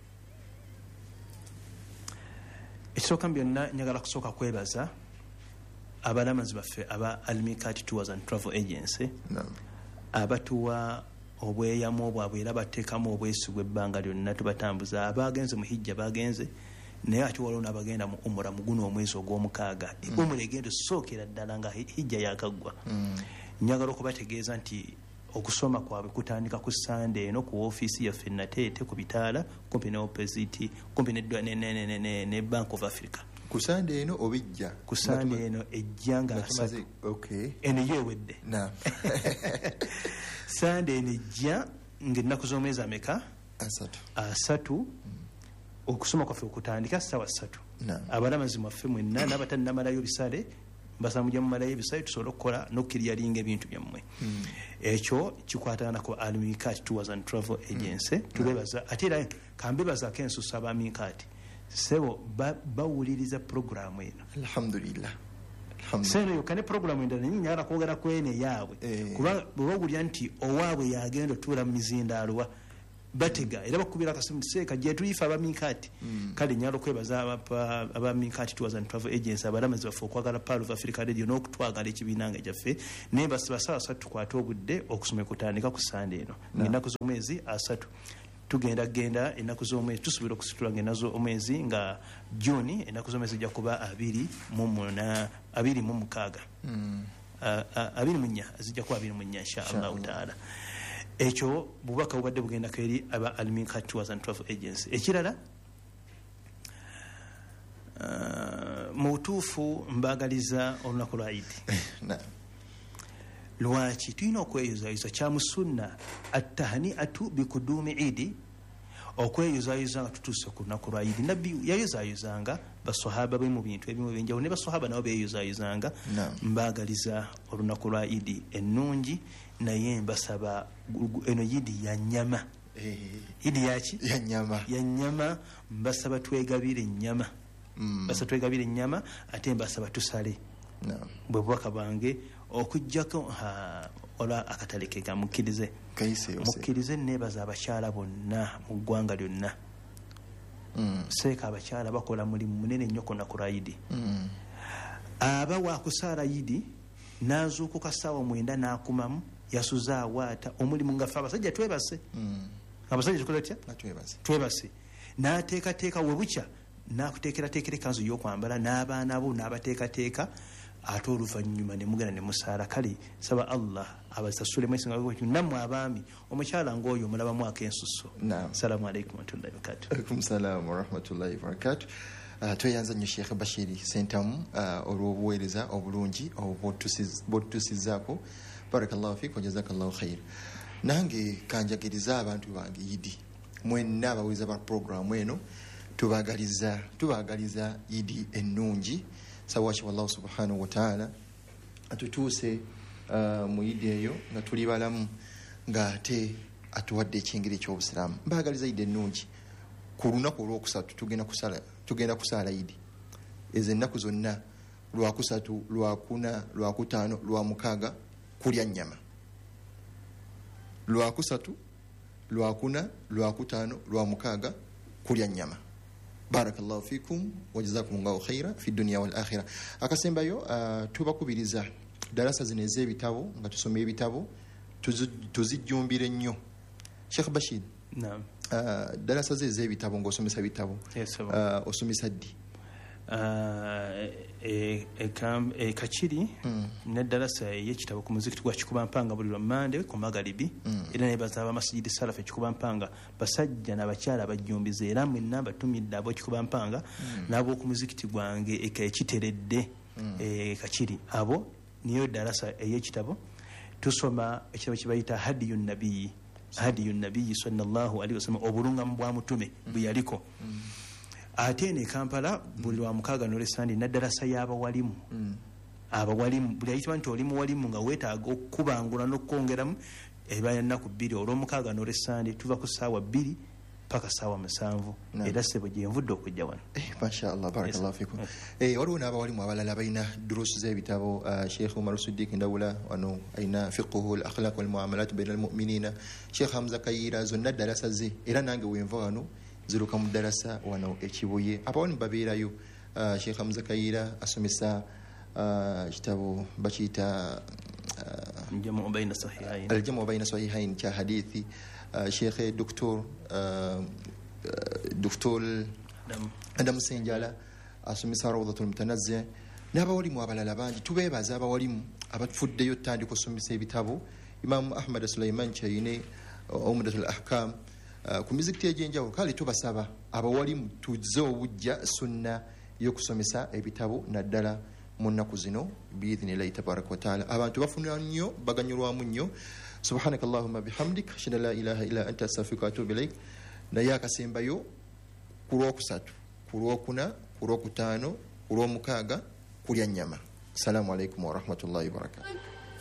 ekisooka byonna njagala kusooka kwebaza abalamazi baffe aba Almikat Tours and Travel Agency. No. Abatuwa obweyamu bwabwe era bateekamu obwesigwa ebbanga lyonna tubatambuza. Abagenze mu hijja bagenze naye ate waliwo n'abagenda mu umura mu guno omwezi ogw'omukaaga. Mm. Umura egenda sookera ddala nga hijja yakaggwa. Mm. Njagala okubategeeza nti okusoma kwabwe kutandika ku Sunday eno ku ofiisi yaffe Nateete ku Bitaala kumpi ne Opposite kumpi ne ne Bank of Africa. Ku Sunday eno obijja ku Sunday eno ejjanga asatu. Okay. Eno yewedde. Naam. Sunday eno ejja ng'ennaku z'omwezi ameka? Asatu. Asatu. Mm. Okusoma kwaffe okutandika ssaawa ssatu. Naam. Abalamazi mwaffe mwenna n'abatannamalayo bisale mbasaba mujja mumalayo ebisayo tusobole okukola n'okkiriyalinga ebintu byammwe ekyo kikwatagana ku Al-Miqat Tours and Travel Agency tubebaza ate era kambebazaako ensusa ab'Amiqat sebo bawuliriza programu eno alhamdulillah seno yokane programu endala nyinyaala kwogera kwene yaabwe kuba bwebawulira nti owaabwe yagenda otuula mu mizindaalo batega era bakubira akasimu seeka gye tulifa ab'Amiqat kale nyala okwebaza ab'Amiqat Tours and Travel Agency abalamazi baffe okwagala Pearl of Africa Radio n'okutwagala ekibiina nga gyaffe naye basaba asatu tukwate obudde okusoma kutandika ku sande eno ng'ennaku z'omwezi asatu tugenda genda ennaku z'omwezi tusuubira okusitula ng'ennaku omwezi nga Juni ennaku z'omwezi zijja kuba abiri mu muna abiri mu mukaaga abiri mu nnya zijja kuba abiri mu nnya insha Allahu taala ekyo bubaka bubadde bugenda keri aba Al-Miqat Tours and Travel Agency ekirala mu butuufu mbagaliza olunaku lwa Eid lwaki tulina okweyuzaayuza kya musunna attahaniatu bikudumi Eid okweyuzaayuza nga tutuuse ku lunaku lwa Eid nabbi yayuzaayuzanga basahaba be mu bintu ebimu ebyenjawulo ne basahaba nabo beeyuzaayuzanga mbagaliza olunaku lwa Eid ennungi naye mbasaba eno Eid ya nnyama Eid yaki ya nnyama ya nnyama mbasaba twegabire nnyama mbasaba twegabire nnyama ate mbasaba tusale bwe bubaka bwange okujjako olwa akatale ke kamukkirize mukkirize neebaza abakyala bonna mu ggwanga lyonna seeka abakyala bakola mulimu munene nnyo ku lunaku lwa Eid aba waakusaala Eid n'azuukuka ssaawa mwenda n'akumamu yasuze awaata omulimu nga ffe abasajja twebase abasajja tukola tutya twebase n'ateekateeka we bukya n'akuteekerateekera ekanzu y'okwambala n'abaana bo n'abateekateeka ate oluvannyuma ne mugenda ne musaala kale saba Allah abasasule mwesinga nammwe abaami omukyala ng'oyo omulabamu ak'ensuso salaamu alaikum warahmatullahi wabarakatuh alaikum salaam warahmatullahi wabarakatuh tweyanza nnyo Sheikh Bashiri Sentamu olw'obuweereza obulungi bw'otutusizzaako barakallahu fiik wa jazakallahu khair nange kanjagiriza abantu bange Eid mwenna abaweza ba programu eno tubagaliza tubagaliza Eid ennungi sawashi wallahu subhanahu wa ta'ala atutuuse mu Eid eyo nga tuli balamu ng'ate atuwadde ekyengeri ky'obusiraamu mbagaliza Eid ennungi ku lunaku olwokusatu tugenda kusala tugenda kusaala Eid ezo ennaku zonna lwakusatu lwakuna lwakutaano lwamukaaga kulya nnyama lwakusatu lwakuna lwakutaano lwamukaaga kulya nnyama barakallahu fikum wa jazakumullahu khaira fi dunya wal akhirah akasembayo uh, tubakubiriza darasa zino ez'ebitabo nga tusoma ebitabo tuzijjumbire nnyo Sheikh Bashir naam uh, darasa ze ez'ebitabo ng'osomesa bitabo yes, uh, osomesa ddi e e kachiri ne darasa y'ekitabo ku muzikiti gwa kikuba mpanga buli lwamande ku magalibi era ne bazaba masjidi salafa kikuba mpanga basajja n'abakyala bajjumbiza era mwe namba tumidde abo kikuba mpanga nabo ku muzikiti gwange ekiteredde e kachiri abo niyo darasa y'ekitabo tusoma ekitabo kibayita hadiyun nabiyyi hadiyun nabiyyi sallallahu alaihi wasallam obulunga bwa mutume buyaliko ate ne Kampala buli lwa mukaaga n'olwesande naddalasa y'abawalimu abawalimu buli ayitibwa nti oli muwalimu nga weetaaga okukubangula n'okwongeramu eba ennaku bbiri olw'omukaaga n'olwesande tuva ku ssaawa bbiri paka ssaawa musanvu era ssebo gye nvudde okujja wano mashallah barakallahu fikum waliwo n'abawalimu abalala balina durusu z'ebitabo Sheikh Umar Siddiq Ndawula wano ayina fiqhu al akhlaq wal muamalat bayna al mu'minina Sheikh Hamza Kayira zonna ddalasa ze era nange wenva wano ziruka mu darasa wano ekibuye abawani babeerayo uh, Sheikh Hamza Kayira asomesa kitabo uh, bakiyita aljamu bayna sahihain aljamu bayna sahihain kya hadithi uh, Sheikh Doktor uh, Doktor Adam Senjala asomesa rawdatul mutanazzi n'abawalimu abalala bangi tubeebaza abawalimu abatufuddeyo tandika osomesa ebitabo Imam Ahmad Sulaiman Chayine Umdatul Ahkam Uh, ku mizikiti egy'enjawulo kale tubasaba abawalimu tuzze obujja sunna y'okusomesa ebitabo naddala mu nnaku zino biidhinillahi tabaraka wataala abantu bafunira nnyo baganyulwamu nnyo subhanaka allahumma bihamdik ashhadu an la ilaha illa anta astaghfiruka wa atubu ilaik naye akasembayo ku lwokusatu ku lwokuna ku lwokutaano ku lwomukaaga kulya nnyama Assalamu alaikum wa rahmatullahi wa barakatuh.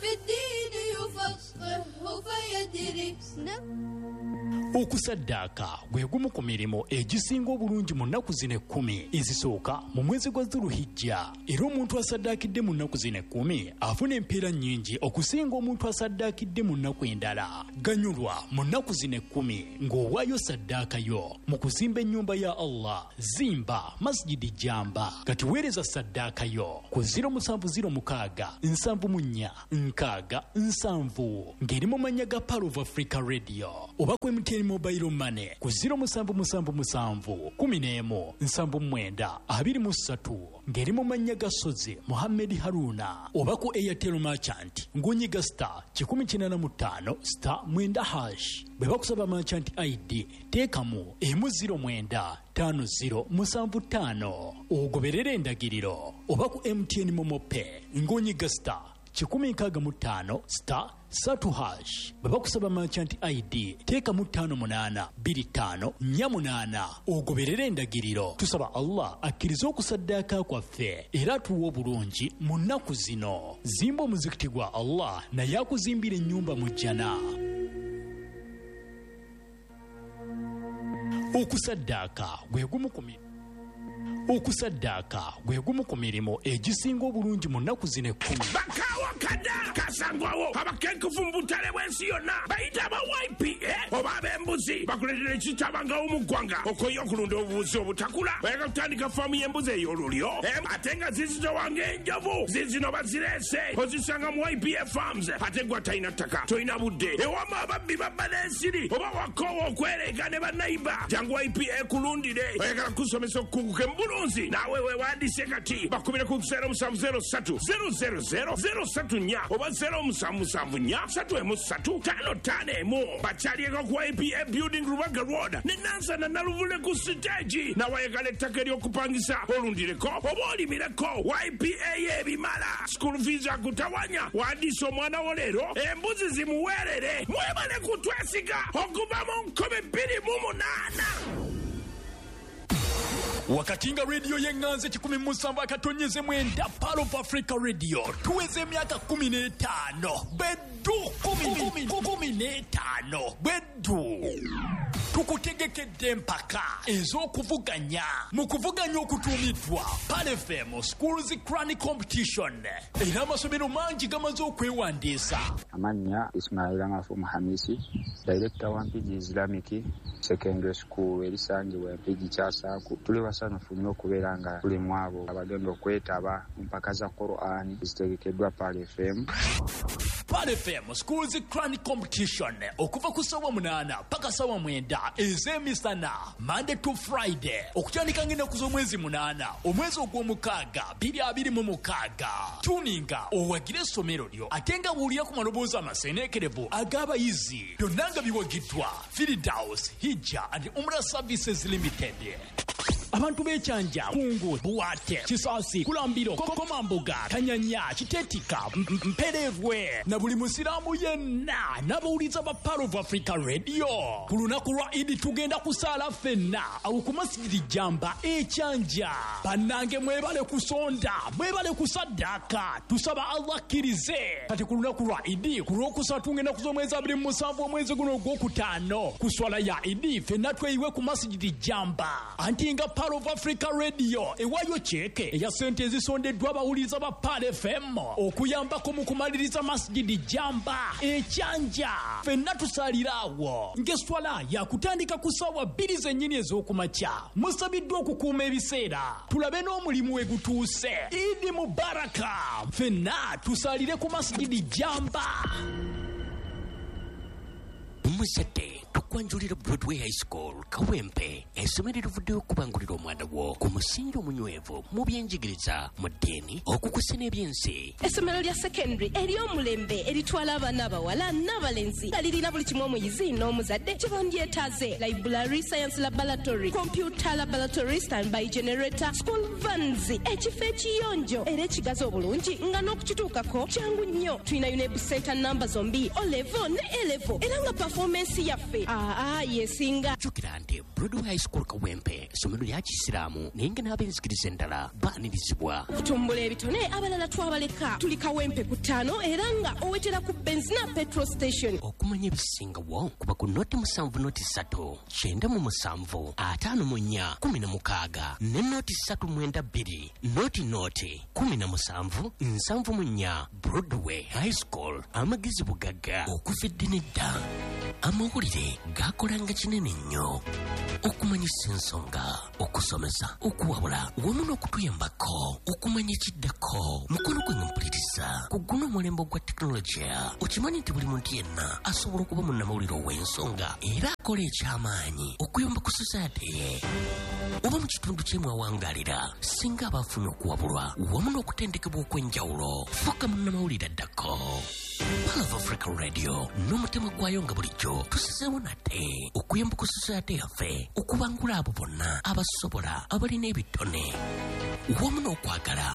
Okusaddaaka gwe gumu ku mirimu egisinga obulungi mu nnaku zino ekkumi ezisooka mu mwezi gwa Dhulhijja, era omuntu asaddaakidde mu nnaku zino ekkumi afuna empeera nnyingi okusinga omuntu asaddaakidde mu nnaku endala. Ganyulwa mu nnaku zino ekkumi ng'owaayo saddaakayo mu kuzimba ennyumba ya Allah. Zimba masjidi Jamba kati weereza saddaakayo ku ziro musanvu ziro mukaaga nsanvu mu nnya nkaaga nsanvu ng'eri mu mannya ga Power of Africa Radio oba ku M T N Mobile Money ku ziro musanvu musanvu musanvu kumi n'emu nsanvu mwenda abiri mu ssatu ng'eri mu mannya ga Sozi Mohammed Haruna oba ku Airtel Merchant ng'onyiga star kikumi kinaana mu ttaano star mwenda hash. Bwe bakusaba Merchant I D teekamu emu ziro mwenda ttaano ziro musanvu ttaano ogoberera endagiriro oba ku M T N Momo Pay ng'onyiga star kikumi nkaaga mu ttaano star satu hash. Bwe bakusaba Merchant I D teeka mu ttaano munaana bbiri ttaano nnya munaana ogoberera endagiriro. Tusaba Allah akkirize okusaddaaka kwaffe era atuwa obulungi mu nnaku zino. Zimba omuzikiti gwa Allah naye akuzimbira ennyumba mu jjana. Okusaddaaka gwe gumu ku mirimu okusaddaaka gwe gumu ku mirimu egisinga obulungi mu nnaku zino ekkumi. Bakawakada kasangwawo abakenkufu mu butale bw'ensi yonna bayita aba Y P A oba ab'embuzi bakuletera ekitabangawo mu ggwanga okoye okulunda obubuzi obutakula bayaka kutandika faamu y'embuzi ey'olulyo ate nga zizitowanga enjovu zizino bazireese ozisanga mu Y P A Farms ate gwa talina ttaka tolina budde ewama ababbi babba n'ensiri oba wakoowa okwereega ne bannayiba jangu Y P A kulundire oyagala kusomesa okukuguka embulunzi naawe weewandiise kati bakubire ku zero musanvu zero ssatu zero zero zero zero ssatu nnya oba zero musanvu musanvu nnya ssatu emu ssatu ttaano ttaano emu bakyalieko ku Y P A Building Rubaga Road ne Nansana Naluvule ku siteegi nawayagala ettaka ery'okupangisa olundireko oba olimireko Y P A y'ebimala school fees akutawanya wandiisa omwana wo leero embuzi zimuweerere mwebale kutwesiga okuva mu nkumi bbiri mu munaana. Wakati nga radio y'enganze kikumi mu musanvu akatonyeze mwenda Power of Africa Radio tuweze emyaka kumi n'etaano beddu kumi kumi n'etaano beddu tukutegekedde empaka ez'okuvuganya mu kuvuganya okutuumiddwa Pan F M Schools Crown Competition era amasomero mangi gamaze okwewandiisa. Amannya Ismail Amafu Muhamisi, Director wa Mpigi Islamic Secondary School erisangibwa Mpigi Kyasanku. Tuli basanyufu nnyo okubeera nga tuli mu abo abagenda okwetaba mu mpaka za Quran ezitegekeddwa Pan F M. Pan F M Schools Crown Competition okuva ku ssaawa munaana paka ssaawa mwenda ez'emisana Monday to Friday okutandika ng'ennaku z'omwezi munaana omwezi ogw'omukaaga bbiri abiri mu mukaaga. Tuninga owagire essomero lyo ate nga buulira ku maloboozi amaseeneekerevu ag'abayizi byonna nga biwagiddwa Firdaus Hijja and Umrah Services Limited. Abantu b'ekyanja kungu buwate Kisaasi Kulambiro Komambuga Kanyanya Kitetika Mperevwe na buli musiraamu yenna n'abawuliza ba Power of Africa Radio ku lunaku lwa Idi tugenda kusaala ffenna awo ku masjidi Jamba ekyanja. Bannange mwebale kusonda mwebale kusaddaaka tusaba Allah akkirize kati ku lunaku lwa Idi ku lwokusatu ng'ennaku z'omwezi abiri mu musanvu omwezi guno ogwokutaano ku swala ya Idi ffenna tweyiwe ku masjidi Jamba anti nga Power of Africa Radio ewayo cheke eya sente ezisondeddwa abawuliza ba Pan F M okuyambako mu kumaliriza masjidi Jamba ekyanja. Ffenna tusaliraawo ng'eswala yakutandika ku ssaawa bbiri zennyini ez'okumakya. Musabiddwa okukuuma ebiseera tulabe n'omulimu we gutuuse. Idi Mubaraka. Ffenna tusalire ku masjidi Jamba. Muzadde tukwanjulira Broadway High School Kawempe essomero erivuddeyo okubangulira omwana wo ku musingi omunywevu mu byenjigiriza mu ddiini okukusa n'ebyensi. Essomero lya secondary ery'omulembe eritwala abaana abawala n'abalenzi nga lirina buli kimu omuyizi n'omuzadde kye bandyetaaze: library, science laboratory, computer laboratory, standby generator, school vans, ekifo ekiyonjo era ekigazi obulungi nga n'okukituukako kyangu nnyo. Tulina UNEB center namba zombi O level ne A level era nga performance yaffe aa yesinga. Jjukira nti Broadway High School School Kawempe essomero lya Kisiraamu naye nga n'abenzikiriza endala baanirizibwa. Tumbula ebitone abalala twabaleka tuli Kawempe ku ttaano era nga owetera ku benzina petrol station. Okumanya ebisingawo kuba ku noti musanvu noti ssatu kyenda mu musanvu ataano mu nnya kumi na mukaaga ne noti ssatu mwenda bbiri noti noti kumi na musanvu nsanvu mu nnya Broadway High School. Amagezi bugagga okuvidde nedda amawulire gakolanga kinene nnyo okumanyisa ensonga okusomesa okuwabula wamu n'okutuyambako okumanya ekiddako mukono gwe mpuliriza ku guno omulembe gwa tekinologiya. Okimanyi nti buli muntu yenna asobola okuba munnamawulire ow'ensonga era akola ekyamaanyi okuyamba ku society ye oba mu kitundu kyemwawangalira singa abafunye okuwabulwa wamu n'okutendekebwa okw'enjawulo. Fuka munnamawulire addako. Pal of Africa Radio n'omutima gwayo nga bulijjo tusizeewo nate okuyamba ku society yaffe okubangula abo bonna abasobola abalina ebitone wamu n'okwagala